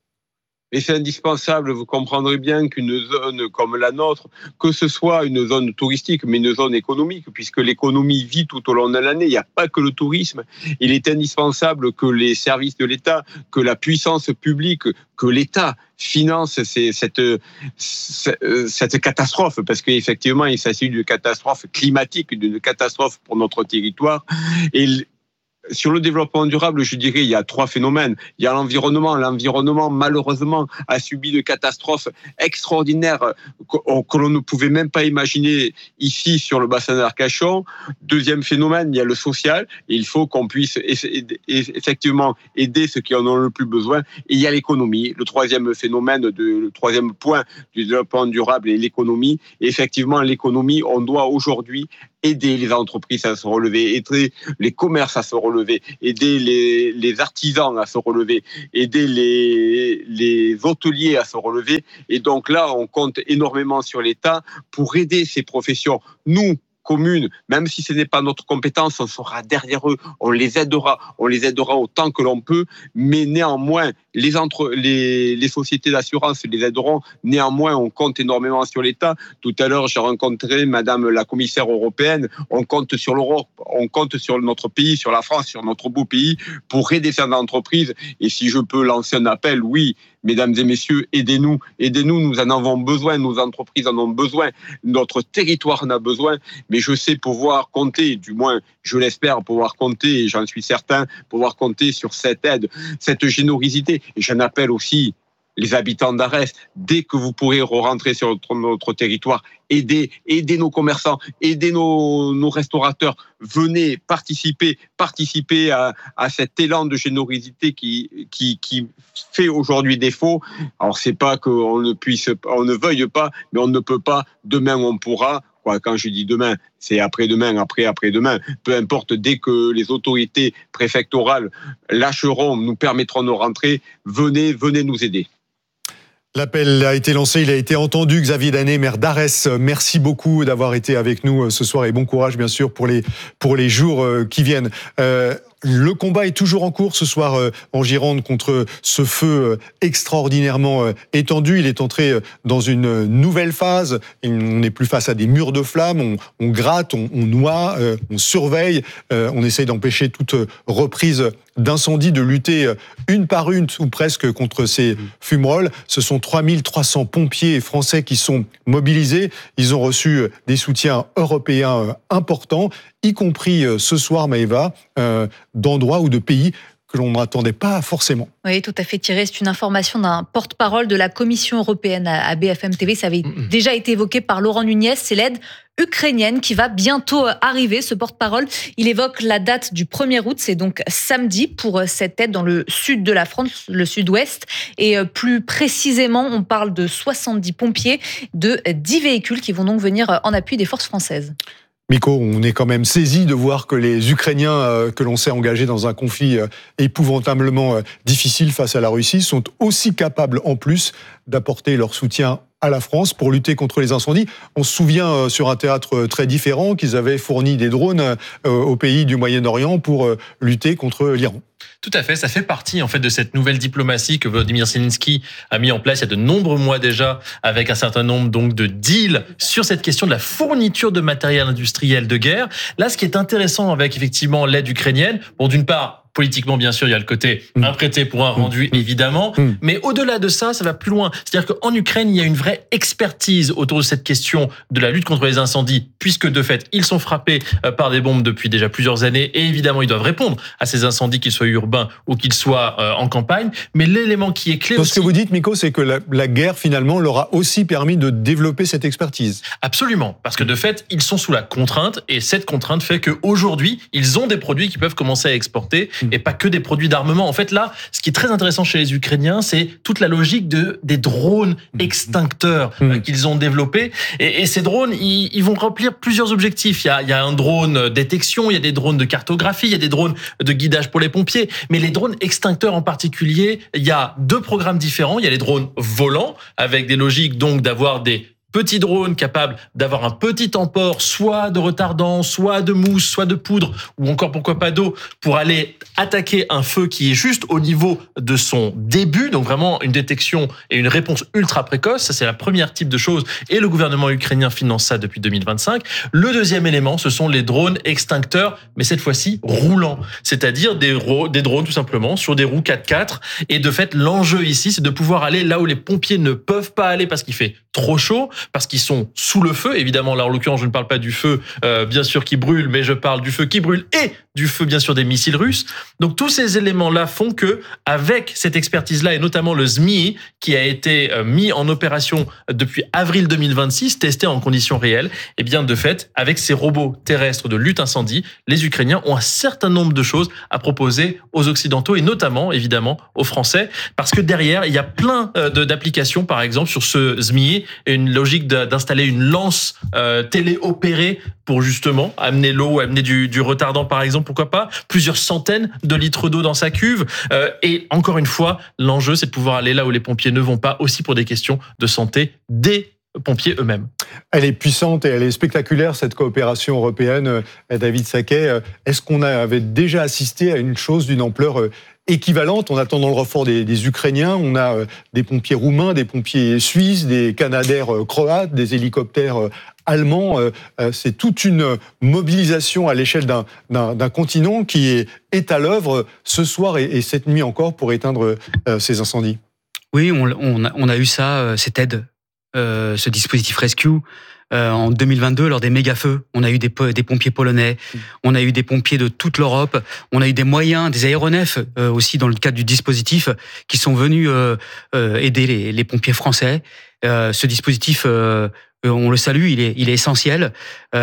Speaker 17: Et c'est indispensable, vous comprendrez bien qu'une zone comme la nôtre, que ce soit une zone touristique, mais une zone économique, puisque l'économie vit tout au long de l'année, il n'y a pas que le tourisme. Il est indispensable que les services de l'État, que la puissance publique, que l'État finance ces, cette, cette catastrophe, parce qu'effectivement, il s'agit d'une catastrophe climatique, d'une catastrophe pour notre territoire. Et sur le développement durable, je dirais, il y a trois phénomènes. Il y a l'environnement. L'environnement, malheureusement, a subi de catastrophes extraordinaires que, que l'on ne pouvait même pas imaginer ici sur le bassin d'Arcachon. Deuxième phénomène, il y a le social. Et il faut qu'on puisse effectivement aider ceux qui en ont le plus besoin. Et il y a l'économie. Le troisième phénomène, de, le troisième point du développement durable est l'économie. Et effectivement, l'économie, on doit aujourd'hui aider les entreprises à se relever, aider les commerces à se relever, aider les, les artisans à se relever, aider les, les hôteliers à se relever. Et donc là, on compte énormément sur l'État pour aider ces professions. Nous, communes, même si ce n'est pas notre compétence, on sera derrière eux, on les aidera, on les aidera autant que l'on peut, mais néanmoins, les, entre, les, les sociétés d'assurance les aideront, néanmoins, on compte énormément sur l'État. Tout à l'heure, j'ai rencontré Madame la commissaire européenne, on compte sur l'Europe, on compte sur notre pays, sur la France, sur notre beau pays, pour aider ces entreprises, et si je peux lancer un appel, oui, mesdames et messieurs, aidez-nous, aidez-nous, nous en avons besoin, nos entreprises en ont besoin, notre territoire en a besoin, mais je sais pouvoir compter, du moins je l'espère pouvoir compter, et j'en suis certain, pouvoir compter sur cette aide, cette générosité. Et j'en appelle aussi les habitants d'Arès, dès que vous pourrez rentrer sur notre, notre territoire, aidez, aidez nos commerçants, aidez nos, nos restaurateurs, venez participer, participer à, à cet élan de générosité qui, qui, qui fait aujourd'hui défaut. Alors c'est pas qu'on ne puisse, on ne veuille pas, mais on ne peut pas. Demain on pourra. Quoi, quand je dis demain, c'est après-demain, après, après-demain. Peu importe, dès que les autorités préfectorales lâcheront, nous permettront de rentrer, venez, venez nous aider.
Speaker 1: L'appel a été lancé, il a été entendu. Xavier Danet, maire d'Arès, merci beaucoup d'avoir été avec nous ce soir et bon courage bien sûr pour les, pour les jours qui viennent. Euh, Le combat est toujours en cours ce soir en Gironde contre ce feu extraordinairement étendu. Il est entré dans une nouvelle phase. On n'est plus face à des murs de flammes. On, on gratte, on, on noie, on surveille. On essaye d'empêcher toute reprise d'incendie, de lutter une par une ou presque contre ces fumerolles. Ce sont trois mille trois cents pompiers français qui sont mobilisés. Ils ont reçu des soutiens européens importants, y compris ce soir, Maëva, euh, d'endroits ou de pays que l'on n'attendait pas forcément.
Speaker 7: Oui, tout à fait, Thierry. C'est une information d'un porte-parole de la Commission européenne à B F M T V. Ça avait mmh. déjà été évoqué par Laurent Nunez. C'est l'aide ukrainienne qui va bientôt arriver. Ce porte-parole, il évoque la date du premier août. C'est donc samedi pour cette aide dans le sud de la France, le sud-ouest. Et plus précisément, on parle de soixante-dix pompiers, de dix véhicules qui vont donc venir en appui des forces françaises.
Speaker 1: Miko, on est quand même saisi de voir que les Ukrainiens euh, que l'on sait engagés dans un conflit euh, épouvantablement euh, difficile face à la Russie sont aussi capables en plus d'apporter leur soutien à la France pour lutter contre les incendies. On se souvient euh, sur un théâtre très différent qu'ils avaient fourni des drones euh, au pays du Moyen-Orient pour euh, lutter contre l'Iran.
Speaker 6: Tout à fait, ça fait partie en fait de cette nouvelle diplomatie que Volodymyr Zelensky a mis en place il y a de nombreux mois déjà, avec un certain nombre donc de deals sur cette question de la fourniture de matériel industriel de guerre. Là, ce qui est intéressant avec effectivement l'aide ukrainienne, bon, d'une part, politiquement, bien sûr, il y a le côté un prêté pour un rendu, évidemment. Mm. Mais au-delà de ça, ça va plus loin. C'est-à-dire qu'en Ukraine, il y a une vraie expertise autour de cette question de la lutte contre les incendies, puisque de fait, ils sont frappés par des bombes depuis déjà plusieurs années. Et évidemment, ils doivent répondre à ces incendies, qu'ils soient urbains ou qu'ils soient euh, en campagne. Mais l'élément qui est clé
Speaker 1: Donc,
Speaker 6: aussi...
Speaker 1: ce que vous dites, Miko, c'est que la, la guerre, finalement, leur a aussi permis de développer cette expertise.
Speaker 6: Absolument. Parce que de fait, ils sont sous la contrainte. Et cette contrainte fait qu'aujourd'hui, ils ont des produits qui peuvent commencer à exporter. Et pas que des produits d'armement. En fait, là, ce qui est très intéressant chez les Ukrainiens, c'est toute la logique de, des drones extincteurs mmh. qu'ils ont développés. Et, et ces drones, ils, ils vont remplir plusieurs objectifs. Il y, a, il y a un drone détection, il y a des drones de cartographie, il y a des drones de guidage pour les pompiers. Mais les drones extincteurs en particulier, il y a deux programmes différents. Il y a les drones volants, avec des logiques donc d'avoir des petits drones capables d'avoir un petit emport, soit de retardant, soit de mousse, soit de poudre, ou encore pourquoi pas d'eau, pour aller attaquer un feu qui est juste au niveau de son début, donc vraiment une détection et une réponse ultra précoce. Ça, c'est la première type de choses, et le gouvernement ukrainien finance ça depuis deux mille vingt-cinq. Le deuxième élément, ce sont les drones extincteurs, mais cette fois-ci roulants, c'est-à-dire des, des drones tout simplement sur des roues quatre quatre, et de fait, l'enjeu ici, c'est de pouvoir aller là où les pompiers ne peuvent pas aller parce qu'il fait trop chaud, parce qu'ils sont sous le feu. Évidemment, là, en l'occurrence, je ne parle pas du feu, euh, bien sûr, qui brûle, mais je parle du feu qui brûle et du feu, bien sûr, des missiles russes. Donc, tous ces éléments-là font que, avec cette expertise-là, et notamment le Zmi, qui a été mis en opération depuis avril deux mille vingt-six, testé en conditions réelles, et bien, de fait, avec ces robots terrestres de lutte incendie, les Ukrainiens ont un certain nombre de choses à proposer aux Occidentaux et notamment, évidemment, aux Français, parce que derrière, il y a plein d'applications, par exemple, sur ce Zmi, une logique d'installer une lance euh, téléopérée pour justement amener l'eau, amener du, du retardant, par exemple, pourquoi pas, plusieurs centaines de litres d'eau dans sa cuve. Euh, et encore une fois, l'enjeu, c'est de pouvoir aller là où les pompiers ne vont pas, aussi pour des questions de santé des pompiers eux-mêmes.
Speaker 1: Elle est puissante et elle est spectaculaire, cette coopération européenne, David Sacquet. Est-ce qu'on avait déjà assisté à une chose d'une ampleur équivalente? On attend dans le renfort des, des Ukrainiens, on a des pompiers roumains, des pompiers suisses, des Canadair croates, des hélicoptères allemands. C'est toute une mobilisation à l'échelle d'un, d'un, d'un continent qui est, est à l'œuvre ce soir et, et cette nuit encore pour éteindre ces incendies.
Speaker 9: Oui, on, on, a, on a eu ça, cette aide. Euh, ce dispositif Rescue euh, en deux mille vingt-deux lors des méga-feux. On a eu des, des pompiers polonais, on a eu des pompiers de toute l'Europe, on a eu des moyens, des aéronefs euh, aussi dans le cadre du dispositif qui sont venus euh, euh, aider les, les pompiers français. Euh, ce dispositif, euh, on le salue, il est, il est essentiel,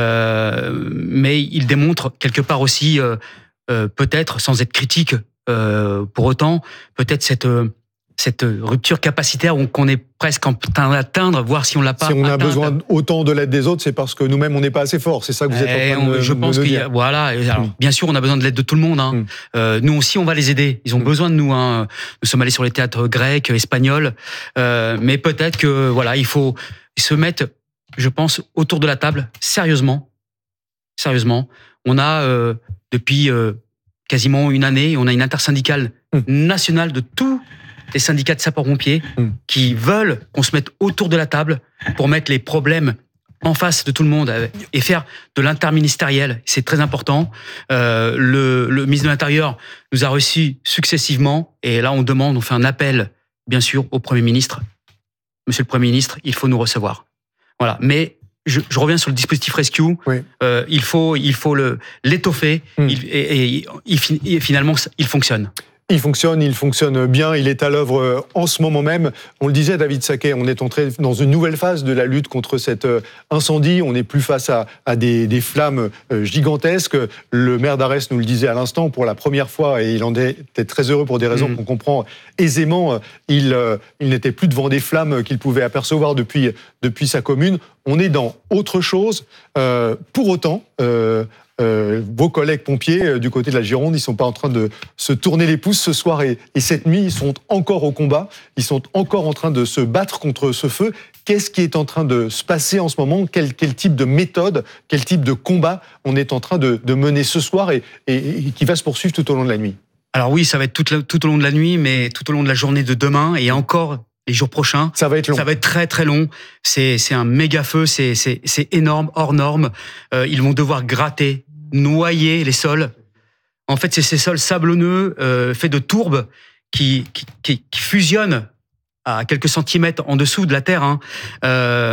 Speaker 9: euh, mais il démontre quelque part aussi, euh, euh, peut-être sans être critique euh, pour autant, peut-être cette... Euh, cette rupture capacitaire qu'on est presque en train d'atteindre, voir si on l'a pas
Speaker 1: Si on a
Speaker 9: atteinte.
Speaker 1: besoin autant de l'aide des autres, c'est parce que nous-mêmes, on n'est pas assez forts. C'est ça que vous êtes en train de,
Speaker 9: je pense
Speaker 1: de
Speaker 9: qu'il y
Speaker 1: dire.
Speaker 9: a, voilà. Alors, mm. Bien sûr, on a besoin de l'aide de tout le monde. Hein. Mm. Euh, nous aussi, on va les aider. Ils ont mm. besoin de nous. Hein. Nous sommes allés sur les théâtres grecs, espagnols. Euh, mais peut-être que voilà, il faut se mettre, je pense, autour de la table, sérieusement. Sérieusement. On a, euh, depuis euh, quasiment une année, on a une intersyndicale mm. nationale de tout les syndicats de sapeurs-pompiers mmh. qui veulent qu'on se mette autour de la table pour mettre les problèmes en face de tout le monde et faire de l'interministériel. C'est très important. Euh, le, le ministre de l'Intérieur nous a reçus successivement et là, on demande, on fait un appel, bien sûr, au Premier ministre. Monsieur le Premier ministre, il faut nous recevoir. Voilà. Mais je, je reviens sur le dispositif Rescue. Oui. Euh, il faut, il faut le, l'étoffer mmh. il, et, et, et, et finalement, il fonctionne.
Speaker 1: Il fonctionne, il fonctionne bien, il est à l'œuvre en ce moment même. On le disait, David Sacquet, on est entré dans une nouvelle phase de la lutte contre cet incendie. On n'est plus face à, à des, des flammes gigantesques. Le maire d'Arès nous le disait à l'instant, pour la première fois, et il en était très heureux pour des raisons mmh. qu'on comprend aisément, il, il n'était plus devant des flammes qu'il pouvait apercevoir depuis, depuis sa commune. On est dans autre chose. Euh, pour autant... Euh, Euh, vos collègues pompiers euh, du côté de la Gironde, ils ne sont pas en train de se tourner les pouces ce soir et, et cette nuit, ils sont encore au combat, ils sont encore en train de se battre contre ce feu. Qu'est-ce qui est en train de se passer en ce moment? quel, quel type de méthode, quel type de combat on est en train de, de mener ce soir et, et, et qui va se poursuivre tout au long de la nuit?
Speaker 9: Alors oui, ça va être tout, le, tout au long de la nuit, mais tout au long de la journée de demain et encore... les jours prochains.
Speaker 1: Ça va être long.
Speaker 9: Ça va être très très long. C'est, c'est un méga feu, c'est, c'est, c'est énorme, hors norme. Euh, ils vont devoir gratter, noyer les sols. En fait, c'est ces sols sablonneux, euh, faits de tourbes, qui, qui, qui, qui fusionnent à quelques centimètres en dessous de la terre. Hein. Euh,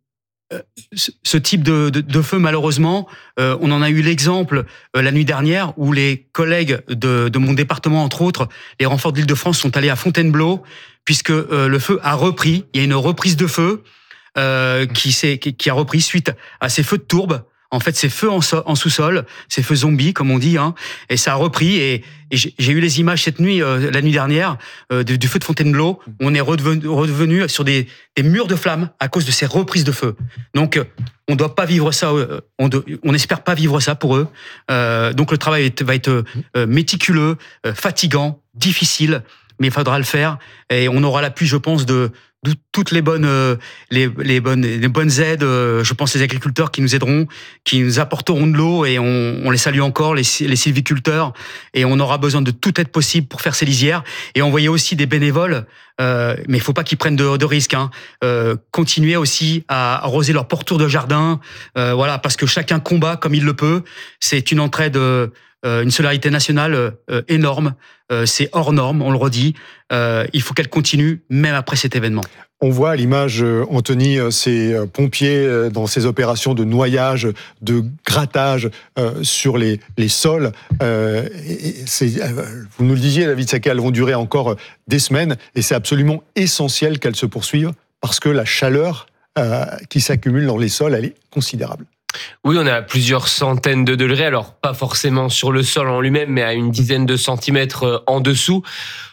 Speaker 9: ce type de, de, de feu, malheureusement, euh, on en a eu l'exemple euh, la nuit dernière où les collègues de, de mon département, entre autres, les renforts de l'Île-de-France, sont allés à Fontainebleau puisque euh, le feu a repris. Il y a une reprise de feu euh, qui, s'est, qui, qui a repris suite à ces feux de tourbe. En fait, ces feux en, so- en sous-sol, ces feux zombies, comme on dit, hein, et ça a repris. Et, et j'ai, j'ai eu les images cette nuit, euh, la nuit dernière, euh, du, du feu de Fontainebleau. Où on est redevenu, redevenu sur des, des murs de flammes à cause de ces reprises de feu. Donc, euh, on doit pas vivre ça. Euh, on, de, on espère pas vivre ça pour eux. Euh, donc, le travail va être, va être euh, méticuleux, euh, fatigant, difficile, mais il faudra le faire. Et on aura l'appui, je pense, de D'où toutes les bonnes, euh, les, les bonnes, les bonnes aides. Euh, je pense les agriculteurs qui nous aideront, qui nous apporteront de l'eau et on, on les salue encore, les, les sylviculteurs. Et on aura besoin de toute aide possible pour faire ces lisières et envoyer aussi des bénévoles. Euh, mais il faut pas qu'ils prennent de, de risques. Hein. Euh, continuer aussi à arroser leur pourtour de jardin. Euh, voilà, parce que chacun combat comme il le peut. C'est une entraide. Euh, Euh, une solidarité nationale euh, énorme, euh, c'est hors norme, on le redit. Euh, il faut qu'elle continue même après cet événement.
Speaker 1: On voit à l'image, Anthony, ces pompiers dans ces opérations de noyage, de grattage euh, sur les, les sols. Euh, et c'est, vous nous le disiez, David Sacquet, elles vont durer encore des semaines et c'est absolument essentiel qu'elles se poursuivent parce que la chaleur euh, qui s'accumule dans les sols, elle est considérable.
Speaker 18: Oui, on est à plusieurs centaines de degrés, alors pas forcément sur le sol en lui-même, mais à une dizaine de centimètres en dessous. Pourquoi ?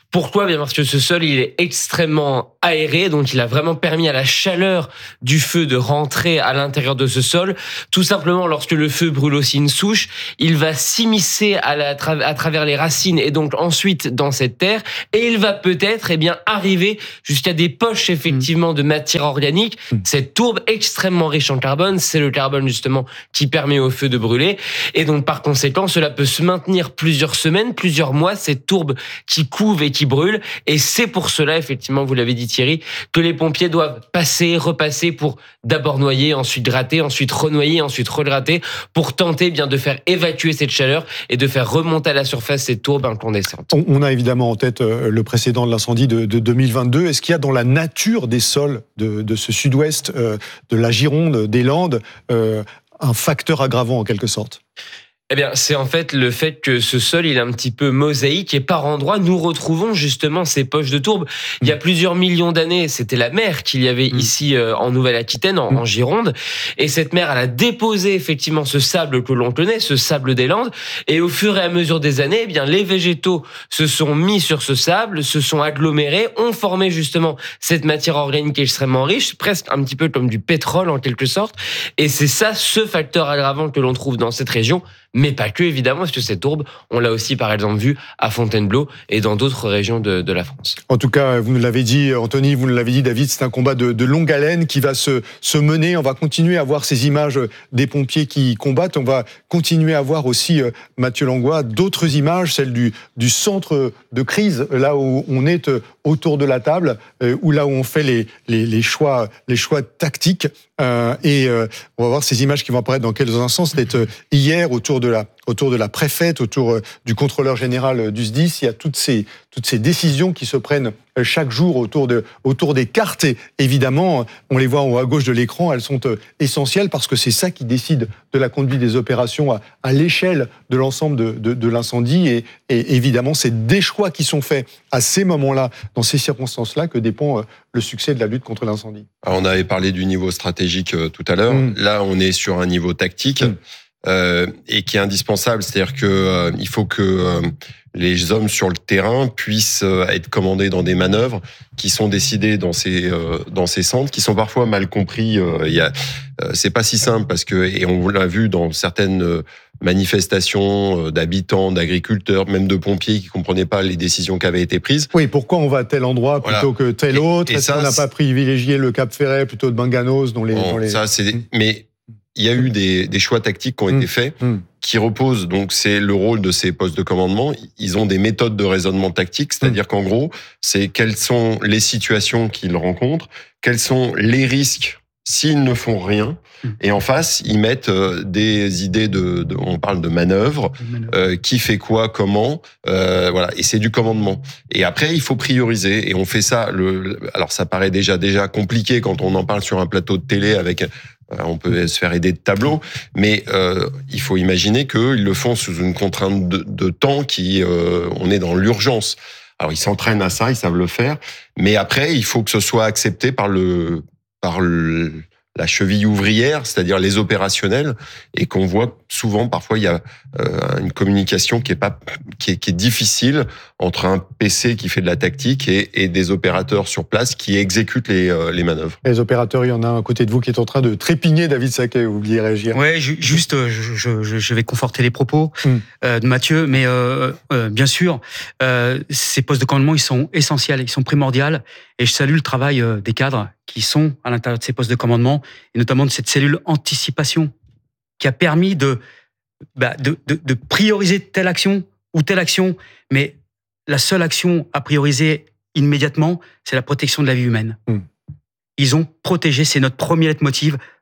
Speaker 18: Bien parce que ce sol, il est extrêmement aéré, donc il a vraiment permis à la chaleur du feu de rentrer à l'intérieur de ce sol. Tout simplement, lorsque le feu brûle aussi une souche, il va s'immiscer à, la, à travers les racines et donc ensuite dans cette terre, et il va peut-être eh bien arriver jusqu'à des poches effectivement de matière organique. Cette tourbe extrêmement riche en carbone, c'est le carbone justement qui permet au feu de brûler, et donc par conséquent, cela peut se maintenir plusieurs semaines, plusieurs mois. Cette tourbe qui couve et qui brûle, et c'est pour cela, effectivement, vous l'avez dit Thierry, que les pompiers doivent passer, repasser pour d'abord noyer, ensuite gratter, ensuite renoyer, ensuite regratter, pour tenter bien de faire évacuer cette chaleur et de faire remonter à la surface cette tourbe incandescente.
Speaker 1: On, on a évidemment en tête le précédent de l'incendie de, de deux mille vingt-deux. Est-ce qu'il y a dans la nature des sols de, de ce sud-ouest, euh, de la Gironde, des Landes, euh, un facteur aggravant en quelque sorte ?
Speaker 18: Eh bien, c'est en fait le fait que ce sol, il est un petit peu mosaïque et par endroits, nous retrouvons justement ces poches de tourbe. Il y a plusieurs millions d'années, c'était la mer qu'il y avait ici euh, en Nouvelle-Aquitaine, en, en Gironde. Et cette mer, elle a déposé effectivement ce sable que l'on connaît, ce sable des Landes. Et au fur et à mesure des années, eh bien, les végétaux se sont mis sur ce sable, se sont agglomérés, ont formé justement cette matière organique extrêmement riche, presque un petit peu comme du pétrole en quelque sorte. Et c'est ça, ce facteur aggravant que l'on trouve dans cette région. Mais pas que, évidemment, parce que cette tourbe, on l'a aussi, par exemple, vue à Fontainebleau et dans d'autres régions de, de la France.
Speaker 1: En tout cas, vous nous l'avez dit, Anthony, vous nous l'avez dit, David, c'est un combat de, de longue haleine qui va se, se mener. On va continuer à voir ces images des pompiers qui combattent. On va continuer à voir aussi, Mathieu Langlois, d'autres images, celles du, du centre de crise, là où on est autour de la table, ou là où on fait les, les, les, choix, les choix tactiques. Euh, et euh, on va voir ces images qui vont apparaître dans quelques instants. C'était euh, hier autour de la autour de la préfète, autour euh, du contrôleur général du S D I S. Il y a toutes ces toutes ces décisions qui se prennent euh, chaque jour autour de autour des cartes. Et évidemment, on les voit en haut à gauche de l'écran. Elles sont euh, essentielles parce que c'est ça qui décide de la conduite des opérations à, à l'échelle de l'ensemble de, de, de l'incendie. Et, et évidemment, c'est des choix qui sont faits à ces moments-là, dans ces circonstances-là, que dépend euh, le succès de la lutte contre l'incendie.
Speaker 5: Alors, on avait parlé du niveau stratégique euh, tout à l'heure. Mmh. Là, on est sur un niveau tactique mmh. euh, et qui est indispensable. C'est-à-dire que euh, il faut que euh, les hommes sur le terrain puissent euh, être commandés dans des manœuvres qui sont décidées dans ces euh, dans ces centres, qui sont parfois mal compris. Euh, il y a, euh, c'est pas si simple parce que, et on l'a vu dans certaines euh, manifestations d'habitants, d'agriculteurs, même de pompiers qui comprenaient pas les décisions qui avaient été prises.
Speaker 1: Oui, pourquoi on va à tel endroit plutôt voilà. que tel autre ? Est-ce qu'on n'a pas privilégié le Cap Ferret plutôt de Banganos dans les,
Speaker 5: bon,
Speaker 1: dans les...
Speaker 5: Ça, c'est des... Mais il y a eu des, des choix tactiques qui ont mmh. été faits, mmh. qui reposent, donc c'est le rôle de ces postes de commandement. Ils ont des méthodes de raisonnement tactique, c'est-à-dire mmh. qu'en gros, c'est quelles sont les situations qu'ils rencontrent, quels sont les risques s'ils ne font rien, et en face, ils mettent euh, des idées de, de, on parle de manœuvres, euh, qui fait quoi, comment, euh, voilà. Et c'est du commandement. Et après, il faut prioriser. Et on fait ça. Le, alors, ça paraît déjà déjà compliqué quand on en parle sur un plateau de télé avec. Euh, on peut se faire aider de tableaux, mais euh, il faut imaginer qu'ils le font sous une contrainte de, de temps qui, euh, on est dans l'urgence. Alors, ils s'entraînent à ça, ils savent le faire, mais après, il faut que ce soit accepté par le par le, la cheville ouvrière, c'est-à-dire les opérationnels, et qu'on voit souvent, parfois, il y a euh, une communication qui est pas, qui est, qui est difficile entre un P C qui fait de la tactique et, et des opérateurs sur place qui exécutent les, euh, les manœuvres.
Speaker 1: Les opérateurs, il y en a un à côté de vous qui est en train de trépigner, David Sacquet, vous vouliez réagir.
Speaker 9: Ouais, juste, je, je, je vais conforter les propos mm. euh, de Mathieu, mais euh, euh, bien sûr, euh, ces postes de commandement, ils sont essentiels, ils sont primordiaux, et je salue le travail euh, des cadres qui sont à l'intérieur de ces postes de commandement, et notamment de cette cellule anticipation, qui a permis de, bah, de, de, de prioriser telle action ou telle action, mais la seule action à prioriser immédiatement, c'est la protection de la vie humaine. Mmh. Ils ont protégé, c'est notre premier leitmotiv,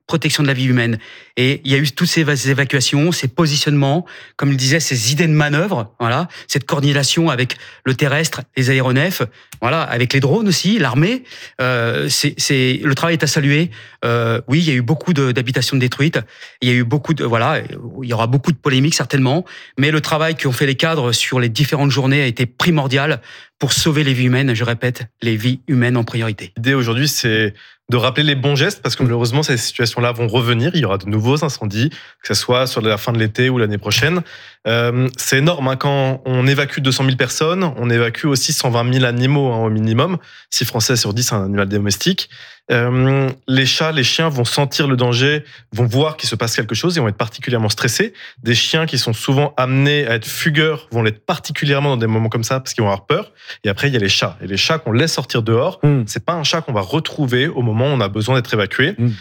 Speaker 9: protection de la vie humaine. Et il y a eu toutes ces évacuations, ces positionnements, comme il disait, ces idées de manœuvre, voilà, cette coordination avec le terrestre, les aéronefs, voilà, avec les drones aussi, l'armée. Euh, c'est, c'est, le travail est à saluer. Euh, oui, il y a eu beaucoup de, d'habitations détruites. Il y a eu beaucoup de, voilà, il y aura beaucoup de polémiques certainement, mais le travail qu'ont fait les cadres sur les différentes journées a été primordial pour sauver les vies humaines. Je répète, les vies humaines en priorité.
Speaker 19: L'idée aujourd'hui, c'est de rappeler les bons gestes, parce que malheureusement, ces situations-là vont revenir. Il y aura de nouveaux incendies, que ce soit sur la fin de l'été ou l'année prochaine. Euh, c'est énorme, hein. Quand on évacue deux cent mille personnes, on évacue aussi cent vingt mille animaux, hein, au minimum. six Français sur dix, c'est un animal domestique. Euh, les chats, les chiens vont sentir le danger, vont voir qu'il se passe quelque chose et vont être particulièrement stressés. Des chiens qui sont souvent amenés à être fugueurs vont l'être particulièrement dans des moments comme ça parce qu'ils vont avoir peur. Et après, il y a les chats. Et les chats qu'on laisse sortir dehors, mmh. c'est pas un chat qu'on va retrouver au moment où on a besoin d'être évacué. Mmh.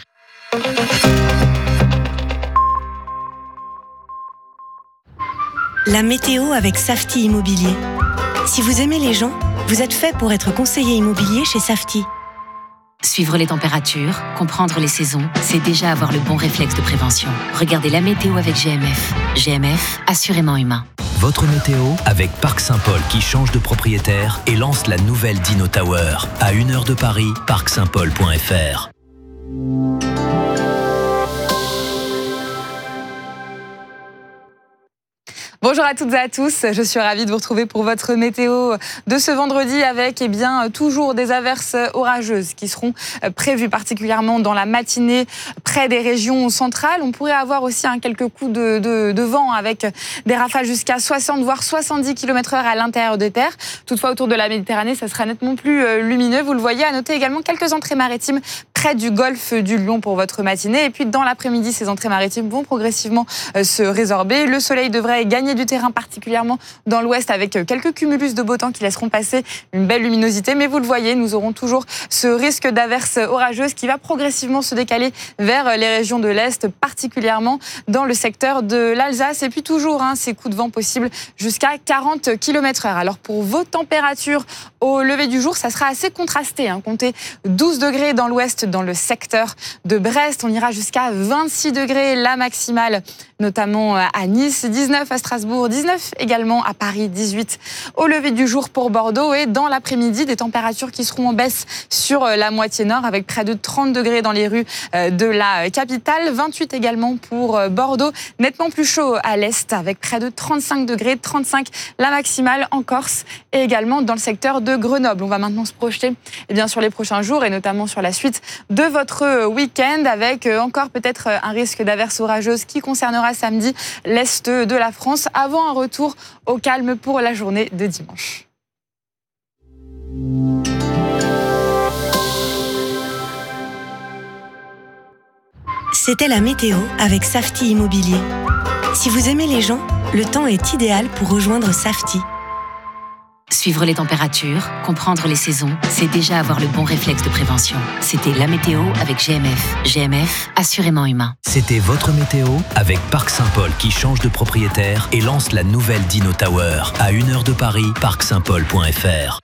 Speaker 10: La météo avec Safety Immobilier. Si vous aimez les gens, vous êtes fait pour être conseiller immobilier chez Safety.
Speaker 11: Suivre les températures, comprendre les saisons, c'est déjà avoir le bon réflexe de prévention. Regardez la météo avec G M F. G M F, assurément humain.
Speaker 12: Votre météo avec Parc Saint-Paul qui change de propriétaire et lance la nouvelle Dino Tower. À une heure de Paris, parc saint paul point f r.
Speaker 13: Bonjour à toutes et à tous, je suis ravie de vous retrouver pour votre météo de ce vendredi avec eh bien, toujours des averses orageuses qui seront prévues particulièrement dans la matinée près des régions centrales. On pourrait avoir aussi hein, quelques coups de, de, de vent avec des rafales jusqu'à soixante voire soixante-dix kilomètres heure à l'intérieur des terres. Toutefois, autour de la Méditerranée, ça sera nettement plus lumineux. Vous le voyez, à noter également quelques entrées maritimes près du golfe du Lion pour votre matinée. Et puis dans l'après-midi, ces entrées maritimes vont progressivement se résorber. Le soleil devrait gagner du terrain, particulièrement dans l'ouest, avec quelques cumulus de beau temps qui laisseront passer une belle luminosité. Mais vous le voyez, nous aurons toujours ce risque d'averses orageuses qui va progressivement se décaler vers les régions de l'Est, particulièrement dans le secteur de l'Alsace. Et puis toujours hein, ces coups de vent possibles jusqu'à quarante kilomètres heure. Alors pour vos températures au lever du jour, ça sera assez contrasté. Hein. Comptez douze degrés dans l'ouest, dans le secteur de Brest. On ira jusqu'à vingt-six degrés la maximale, notamment à Nice, dix-neuf à Strasbourg, dix-neuf également à Paris, dix-huit au lever du jour pour Bordeaux. Et dans l'après-midi, des températures qui seront en baisse sur la moitié nord avec près de trente degrés dans les rues de la capitale, vingt-huit également pour Bordeaux, nettement plus chaud à l'est avec près de trente-cinq degrés, trente-cinq la maximale en Corse et également dans le secteur de Grenoble. On va maintenant se projeter eh bien, sur les prochains jours et notamment sur la suite de votre week-end avec encore peut-être un risque d'averses orageuses qui concernera samedi l'est de la France avant un retour au calme pour la journée de dimanche.
Speaker 10: C'était la météo avec Safety Immobilier. Si vous aimez les gens, le temps est idéal pour rejoindre Safety.
Speaker 11: Suivre les températures, comprendre les saisons, c'est déjà avoir le bon réflexe de prévention. C'était la météo avec G M F. G M F, assurément humain.
Speaker 12: C'était votre météo avec Parc Saint-Paul qui change de propriétaire et lance la nouvelle Dino Tower. À une heure de Paris, parc saint paul point f r.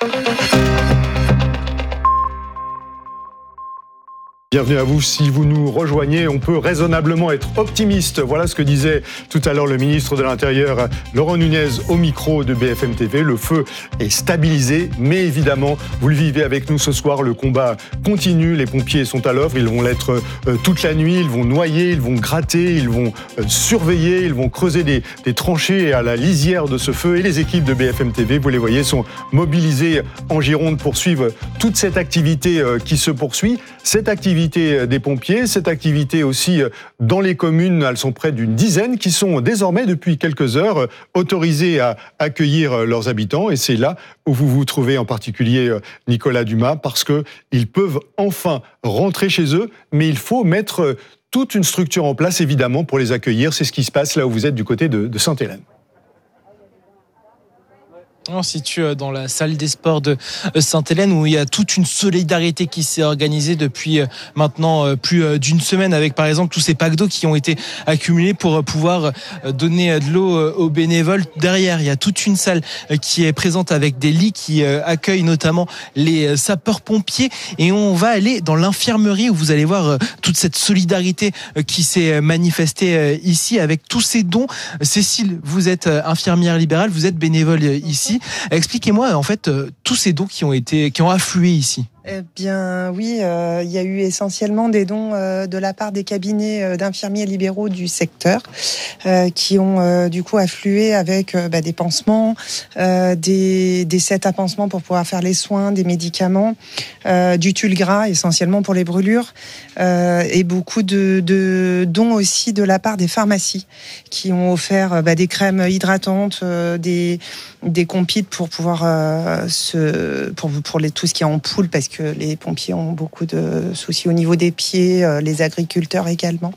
Speaker 1: Bienvenue à vous. Si vous nous rejoignez, on peut raisonnablement être optimiste. Voilà ce que disait tout à l'heure le ministre de l'Intérieur, Laurent Nunez, au micro de B F M T V. Le feu est stabilisé, mais évidemment, vous le vivez avec nous ce soir. Le combat continue. Les pompiers sont à l'œuvre. Ils vont l'être euh, toute la nuit. Ils vont noyer, ils vont gratter, ils vont euh, surveiller, ils vont creuser des, des tranchées à la lisière de ce feu. Et les équipes de B F M T V, vous les voyez, sont mobilisées en Gironde pour suivre toute cette activité euh, qui se poursuit. Cette activité des pompiers, cette activité aussi dans les communes, elles sont près d'une dizaine qui sont désormais depuis quelques heures autorisées à accueillir leurs habitants et c'est là où vous vous trouvez en particulier Nicolas Dumas parce qu'ils peuvent enfin rentrer chez eux mais il faut mettre toute une structure en place évidemment pour les accueillir, c'est ce qui se passe là où vous êtes du côté de, de Sainte-Hélène.
Speaker 14: On se situe dans la salle des sports de Sainte-Hélène où il y a toute une solidarité qui s'est organisée depuis maintenant plus d'une semaine avec par exemple tous ces packs d'eau qui ont été accumulés pour pouvoir donner de l'eau aux bénévoles. Derrière, il y a toute une salle qui est présente avec des lits qui accueillent notamment les sapeurs-pompiers et on va aller dans l'infirmerie où vous allez voir toute cette solidarité qui s'est manifestée ici avec tous ces dons. Cécile, vous êtes infirmière libérale, vous êtes bénévole ici. Expliquez-moi en fait euh, tous ces dons qui ont été, qui ont afflué ici.
Speaker 20: Eh bien oui, euh, il y a eu essentiellement des dons euh, de la part des cabinets euh, d'infirmiers libéraux du secteur euh, qui ont euh, du coup afflué avec euh, bah, des pansements, euh, des, des sets à pansements pour pouvoir faire les soins, des médicaments, euh, du tulle gras essentiellement pour les brûlures euh, et beaucoup de, de dons aussi de la part des pharmacies qui ont offert bah, des crèmes hydratantes, euh, des, des compites pour pouvoir euh, se, pour, pour les, tout ce qui est ampoule parce que que les pompiers ont beaucoup de soucis au niveau des pieds, euh, les agriculteurs également.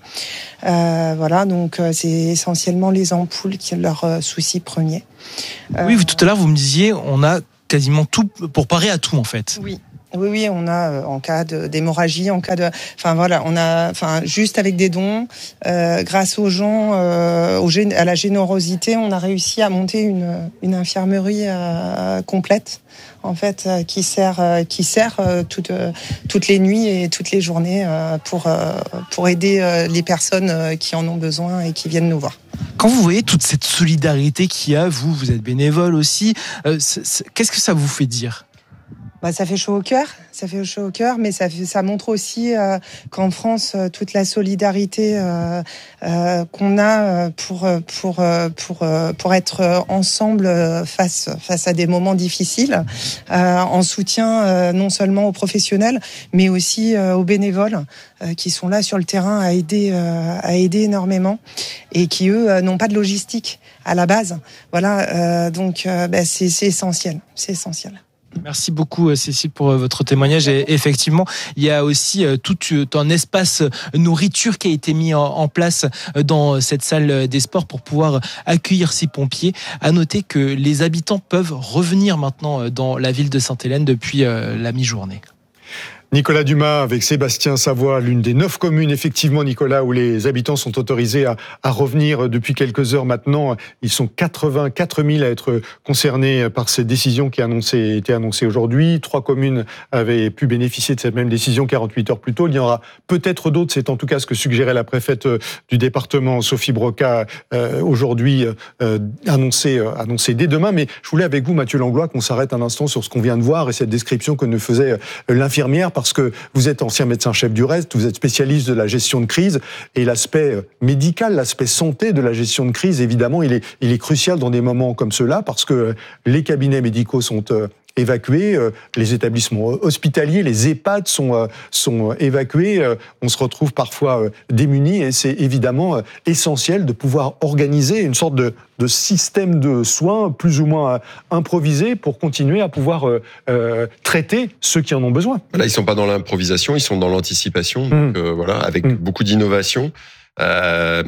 Speaker 20: Euh, voilà, donc euh, c'est essentiellement les ampoules qui sont leur euh, souci premier.
Speaker 14: Euh, oui, tout à l'heure vous me disiez, on a quasiment tout pour parer à tout en fait.
Speaker 20: Oui. Oui, oui, on a euh, en cas de, d'hémorragie, en cas de, enfin voilà, on a, enfin juste avec des dons, euh, grâce aux gens, euh, au, à la générosité, on a réussi à monter une, une infirmerie euh, complète, en fait, euh, qui sert, euh, qui sert euh, toutes, euh, toutes les nuits et toutes les journées euh, pour euh, pour aider euh, les personnes euh, qui en ont besoin et qui viennent nous voir.
Speaker 14: Quand vous voyez toute cette solidarité qu'il y a, vous, vous êtes bénévole aussi, euh, c'est, c'est, qu'est-ce que ça vous fait dire ?
Speaker 20: Bah, ça fait chaud au cœur, ça fait chaud au cœur, mais ça, fait, ça montre aussi euh, qu'en France, euh, toute la solidarité euh, euh, qu'on a pour pour pour pour être ensemble face face à des moments difficiles, euh, en soutien euh, non seulement aux professionnels, mais aussi euh, aux bénévoles euh, qui sont là sur le terrain à aider euh, à aider énormément et qui eux euh, n'ont pas de logistique à la base. Voilà, euh, donc euh, bah, c'est c'est essentiel, c'est essentiel.
Speaker 14: Merci beaucoup Cécile pour votre témoignage. Et effectivement, il y a aussi tout un espace nourriture qui a été mis en place dans cette salle des sports pour pouvoir accueillir ces pompiers. À noter que les habitants peuvent revenir maintenant dans la ville de Sainte-Hélène depuis la mi-journée.
Speaker 1: Nicolas Dumas avec Sébastien Savoie, l'une des neuf communes, effectivement, Nicolas, où les habitants sont autorisés à, à revenir depuis quelques heures maintenant. Ils sont quatre-vingt-quatre mille à être concernés par cette décision qui a annoncé, été annoncée aujourd'hui. Trois communes avaient pu bénéficier de cette même décision quarante-huit heures plus tôt. Il y en aura peut-être d'autres. C'est en tout cas ce que suggérait la préfète du département, Sophie Broca, euh, aujourd'hui, euh, annoncé, euh, annoncé dès demain. Mais je voulais avec vous, Mathieu Langlois, qu'on s'arrête un instant sur ce qu'on vient de voir et cette description que nous faisait l'infirmière. Parce que vous êtes ancien médecin-chef du reste, vous êtes spécialiste de la gestion de crise, et l'aspect médical, l'aspect santé de la gestion de crise, évidemment, il est, il est crucial dans des moments comme ceux-là, parce que les cabinets médicaux sont évacués, les établissements hospitaliers, les EHPAD sont, sont évacués, on se retrouve parfois démunis, et c'est évidemment essentiel de pouvoir organiser une sorte de, de système de soins plus ou moins improvisé pour continuer à pouvoir euh, traiter ceux qui en ont besoin.
Speaker 5: Là, ils ne sont pas dans l'improvisation, ils sont dans l'anticipation, donc, mmh. euh, voilà, avec mmh. beaucoup d'innovation. Euh,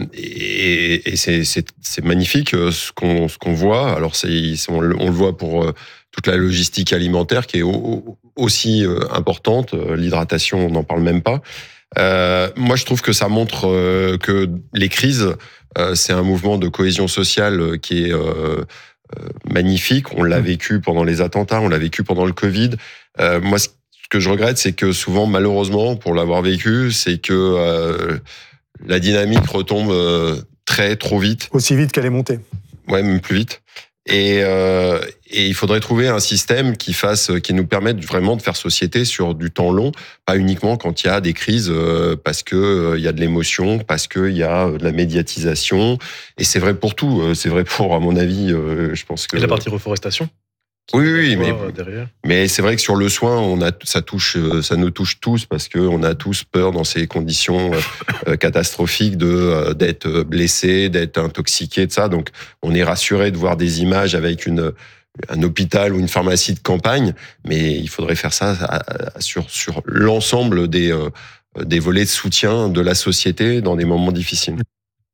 Speaker 5: et et c'est, c'est, c'est magnifique ce qu'on, ce qu'on voit. Alors, c'est, on, le, on le voit pour toute la logistique alimentaire qui est au, aussi importante. L'hydratation, on n'en parle même pas. Euh, moi, je trouve que ça montre que les crises, c'est un mouvement de cohésion sociale qui est euh, magnifique. On l'a vécu pendant les attentats, on l'a vécu pendant le Covid. Euh, moi, ce que je regrette, c'est que souvent, malheureusement, pour l'avoir vécu, c'est que euh, la dynamique retombe euh, très, trop vite.
Speaker 1: Aussi vite qu'elle est montée.
Speaker 5: Ouais, même plus vite. Et, euh, et il faudrait trouver un système qui fasse, qui nous permette vraiment de faire société sur du temps long, pas uniquement quand il y a des crises, euh, parce que euh, il y a de l'émotion, parce que il y a de la médiatisation. Et c'est vrai pour tout. C'est vrai pour, à mon avis, euh, je pense que.
Speaker 19: Et la partie reforestation.
Speaker 5: Oui, oui, mais, mais c'est vrai que sur le soin, on a, ça touche, ça nous touche tous parce que on a tous peur dans ces conditions euh, catastrophiques de d'être blessé, d'être intoxiqué, de ça. Donc, on est rassuré de voir des images avec une un hôpital ou une pharmacie de campagne, mais il faudrait faire ça à, à, sur sur l'ensemble des euh, des volets de soutien de la société dans des moments difficiles.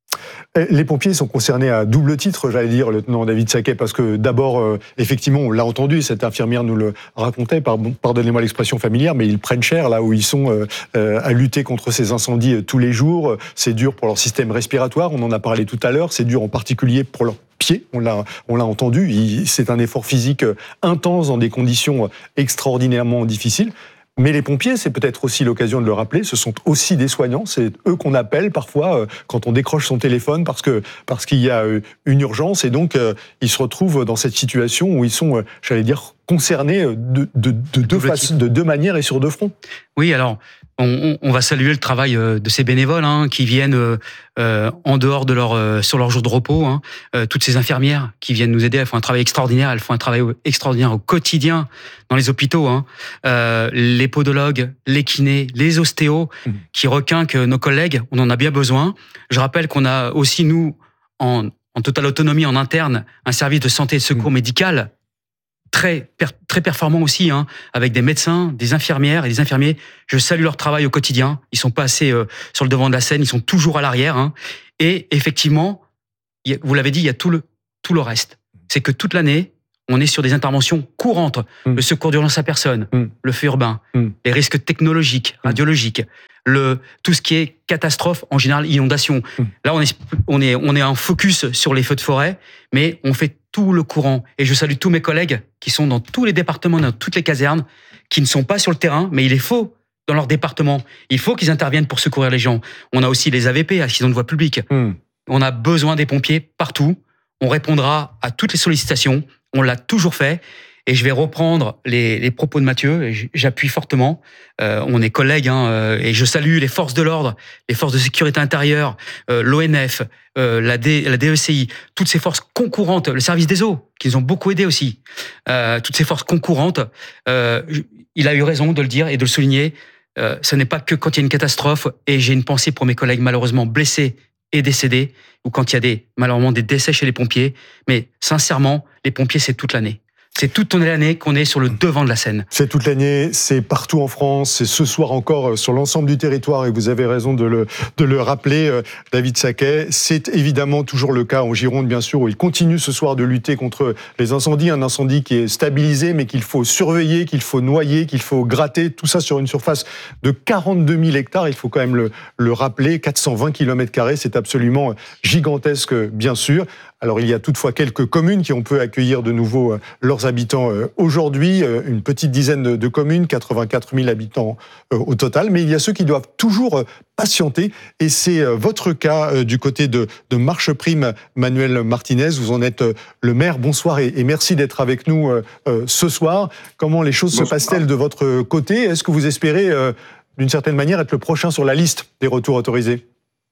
Speaker 1: Les pompiers sont concernés à double titre, j'allais dire, lieutenant David Sacquet, parce que d'abord, euh, effectivement, on l'a entendu, cette infirmière nous le racontait, pardonnez-moi l'expression familière, mais ils prennent cher là où ils sont euh, euh, à lutter contre ces incendies euh, tous les jours. C'est dur pour leur système respiratoire, on en a parlé tout à l'heure, c'est dur en particulier pour leur pied, on l'a, on l'a entendu, il, c'est un effort physique intense dans des conditions extraordinairement difficiles. Mais les pompiers, c'est peut-être aussi l'occasion de le rappeler, ce sont aussi des soignants, c'est eux qu'on appelle parfois euh, quand on décroche son téléphone parce que parce qu'il y a euh, une urgence et donc euh, ils se retrouvent dans cette situation où ils sont, euh, j'allais dire, concernés de, de, de, deux faces, de deux manières et sur deux fronts.
Speaker 9: Oui, alors on, on va saluer le travail de ces bénévoles hein, qui viennent euh, en dehors de leur euh, sur leur jour de repos. Hein, euh, toutes ces infirmières qui viennent nous aider, elles font un travail extraordinaire. Elles font un travail extraordinaire au quotidien dans les hôpitaux. Hein. Euh, les podologues, les kinés, les ostéos mmh. qui requinquent nos collègues. On en a bien besoin. Je rappelle qu'on a aussi nous en, en totale autonomie en interne un service de santé et de secours mmh. médical. Très, très performant aussi, hein, avec des médecins, des infirmières et des infirmiers. Je salue leur travail au quotidien. Ils sont pas assez euh, sur le devant de la scène, ils sont toujours à l'arrière. Hein. Et effectivement, y a, vous l'avez dit, il y a tout le, tout le reste. C'est que toute l'année, on est sur des interventions courantes. Mmh. Le secours d'urgence à personne, mmh. le feu urbain, mmh. les risques technologiques, radiologiques, le, tout ce qui est catastrophe, en général, inondation. Mmh. Là, on est, on est, on est en focus sur les feux de forêt, mais on fait tout le courant. Et je salue tous mes collègues qui sont dans tous les départements, dans toutes les casernes, qui ne sont pas sur le terrain, mais il est faux dans leur département. Il faut qu'ils interviennent pour secourir les gens. On a aussi les A V P, accidents de voie publique. Mmh. On a besoin des pompiers partout. On répondra à toutes les sollicitations. On l'a toujours fait. Et je vais reprendre les, les propos de Mathieu, et j'appuie fortement. Euh, on est collègues, hein, et je salue les forces de l'ordre, les forces de sécurité intérieure, euh, l'O N F, euh, la, D, la D E C I, toutes ces forces concurrentes, le service des eaux, qui nous ont beaucoup aidés aussi. Euh, toutes ces forces concurrentes, euh, il a eu raison de le dire et de le souligner. Euh, ce n'est pas que quand il y a une catastrophe, et j'ai une pensée pour mes collègues malheureusement blessés et décédés, ou quand il y a des, malheureusement des décès chez les pompiers. Mais sincèrement, les pompiers, c'est toute l'année. C'est toute l'année qu'on est sur le devant de la scène.
Speaker 1: C'est toute l'année, c'est partout en France, c'est ce soir encore sur l'ensemble du territoire, et vous avez raison de le, de le rappeler, David Sacquet. C'est évidemment toujours le cas en Gironde, bien sûr, où il continue ce soir de lutter contre les incendies, un incendie qui est stabilisé, mais qu'il faut surveiller, qu'il faut noyer, qu'il faut gratter, tout ça sur une surface de quarante-deux mille hectares, il faut quand même le, le rappeler, quatre cent vingt kilomètres carrés, c'est absolument gigantesque, bien sûr. Alors, il y a toutefois quelques communes qui ont pu accueillir de nouveau euh, leurs habitants euh, aujourd'hui, euh, une petite dizaine de, de communes, quatre-vingt-quatre mille habitants euh, au total, mais il y a ceux qui doivent toujours euh, patienter, et c'est euh, votre cas euh, du côté de, de Marche Prime, Manuel Martinez, vous en êtes euh, le maire. Bonsoir et, et merci d'être avec nous euh, euh, ce soir. Comment les choses Bonsoir. se passent-elles de votre côté? Est-ce que vous espérez, euh, d'une certaine manière, être le prochain sur la liste des retours autorisés?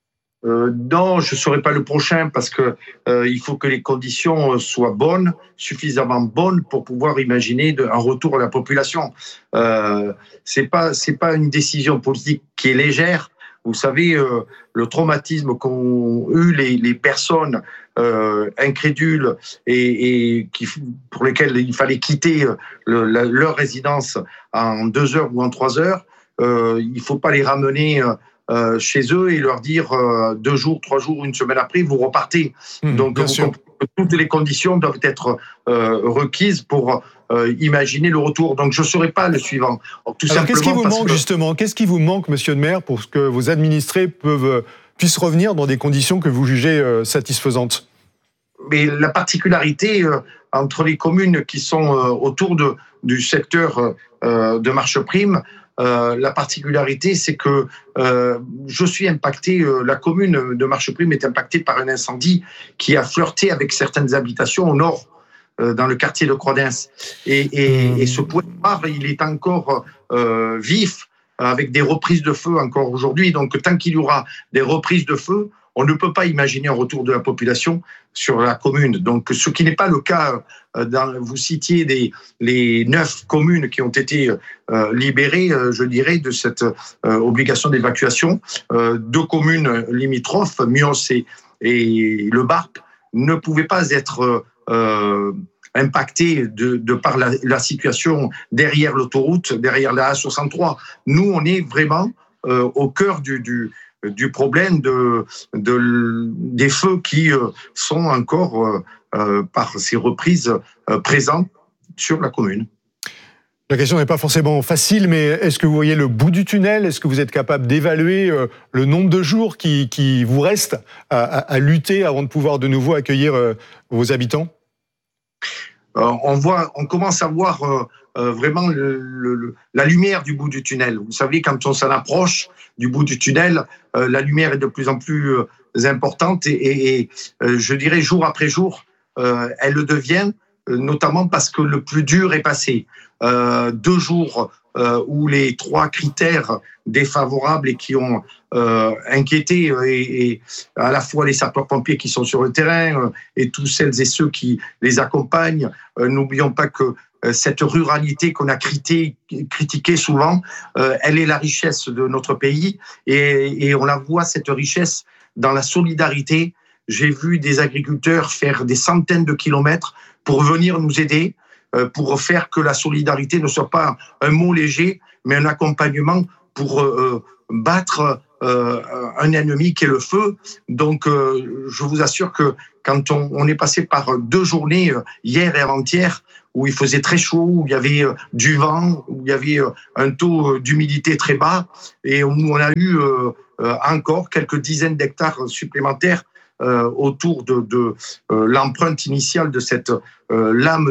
Speaker 21: Euh, non, je ne serai pas le prochain parce que euh, il faut que les conditions soient bonnes, suffisamment bonnes pour pouvoir imaginer de, un retour à la population. Euh, c'est pas c'est pas une décision politique qui est légère. Vous savez, euh, le traumatisme qu'ont eu les, les personnes euh, incrédules et, et qui, pour lesquelles il fallait quitter le, la, leur résidence en deux heures ou en trois heures, euh, il ne faut pas les ramener euh, Euh, chez eux et leur dire euh, deux jours, trois jours, une semaine après, vous repartez. Mmh, Donc, vous toutes les conditions doivent être euh, requises pour euh, imaginer le retour. Donc, je ne serai pas le suivant.
Speaker 1: Tout Alors, qu'est-ce qui vous manque, que... justement? Qu'est-ce qui vous manque, monsieur le maire, pour que vos administrés peuvent, puissent revenir dans des conditions que vous jugez euh, satisfaisantes?
Speaker 21: Mais la particularité euh, entre les communes qui sont euh, autour de, du secteur euh, de Marche Prime, Euh, la particularité, c'est que euh, je suis impacté, euh, la commune de Marche Prime est impactée par un incendie qui a flirté avec certaines habitations au nord, euh, dans le quartier de Croix-d'Ins. Et, et, et ce point noir, il est encore euh, vif, avec des reprises de feu encore aujourd'hui. Donc, tant qu'il y aura des reprises de feu, on ne peut pas imaginer un retour de la population sur la commune. Donc, ce qui n'est pas le cas, dans, vous citiez des, les neuf communes qui ont été euh, libérées, euh, je dirais, de cette euh, obligation d'évacuation. Euh, deux communes limitrophes, Mios et, et Le Barp, ne pouvaient pas être euh, impactées de, de par la, la situation derrière l'autoroute, derrière la A soixante-trois. Nous, on est vraiment euh, au cœur du... du du problème de, de, des feux qui euh, sont encore, euh, euh, par ces reprises, euh, présents sur la commune.
Speaker 1: La question n'est pas forcément facile, mais est-ce que vous voyez le bout du tunnel? Est-ce que vous êtes capable d'évaluer euh, le nombre de jours qui, qui vous restent à, à, à lutter avant de pouvoir de nouveau accueillir euh, vos habitants?
Speaker 21: Euh, on voit, on commence à voir euh, euh, vraiment le, le, la lumière du bout du tunnel. Vous savez, quand on s'en approche du bout du tunnel, euh, la lumière est de plus en plus euh, importante et, et, et euh, je dirais jour après jour, euh, elle le devient, euh, notamment parce que le plus dur est passé. Euh, deux jours euh, où les trois critères défavorables et qui ont euh, inquiété et, et à la fois les sapeurs-pompiers qui sont sur le terrain euh, et tous celles et ceux qui les accompagnent. Euh, n'oublions pas que euh, cette ruralité qu'on a critiquée critiquée souvent, euh, elle est la richesse de notre pays et, et on la voit, cette richesse, dans la solidarité. J'ai vu des agriculteurs faire des centaines de kilomètres pour venir nous aider, pour faire que la solidarité ne soit pas un mot léger, mais un accompagnement pour euh, battre euh, un ennemi qui est le feu. Donc, euh, je vous assure que quand on, on est passé par deux journées, hier et avant-hier, où il faisait très chaud, où il y avait du vent, où il y avait un taux d'humidité très bas, et où on a eu euh, encore quelques dizaines d'hectares supplémentaires euh, autour de, de euh, l'empreinte initiale de cette euh, lame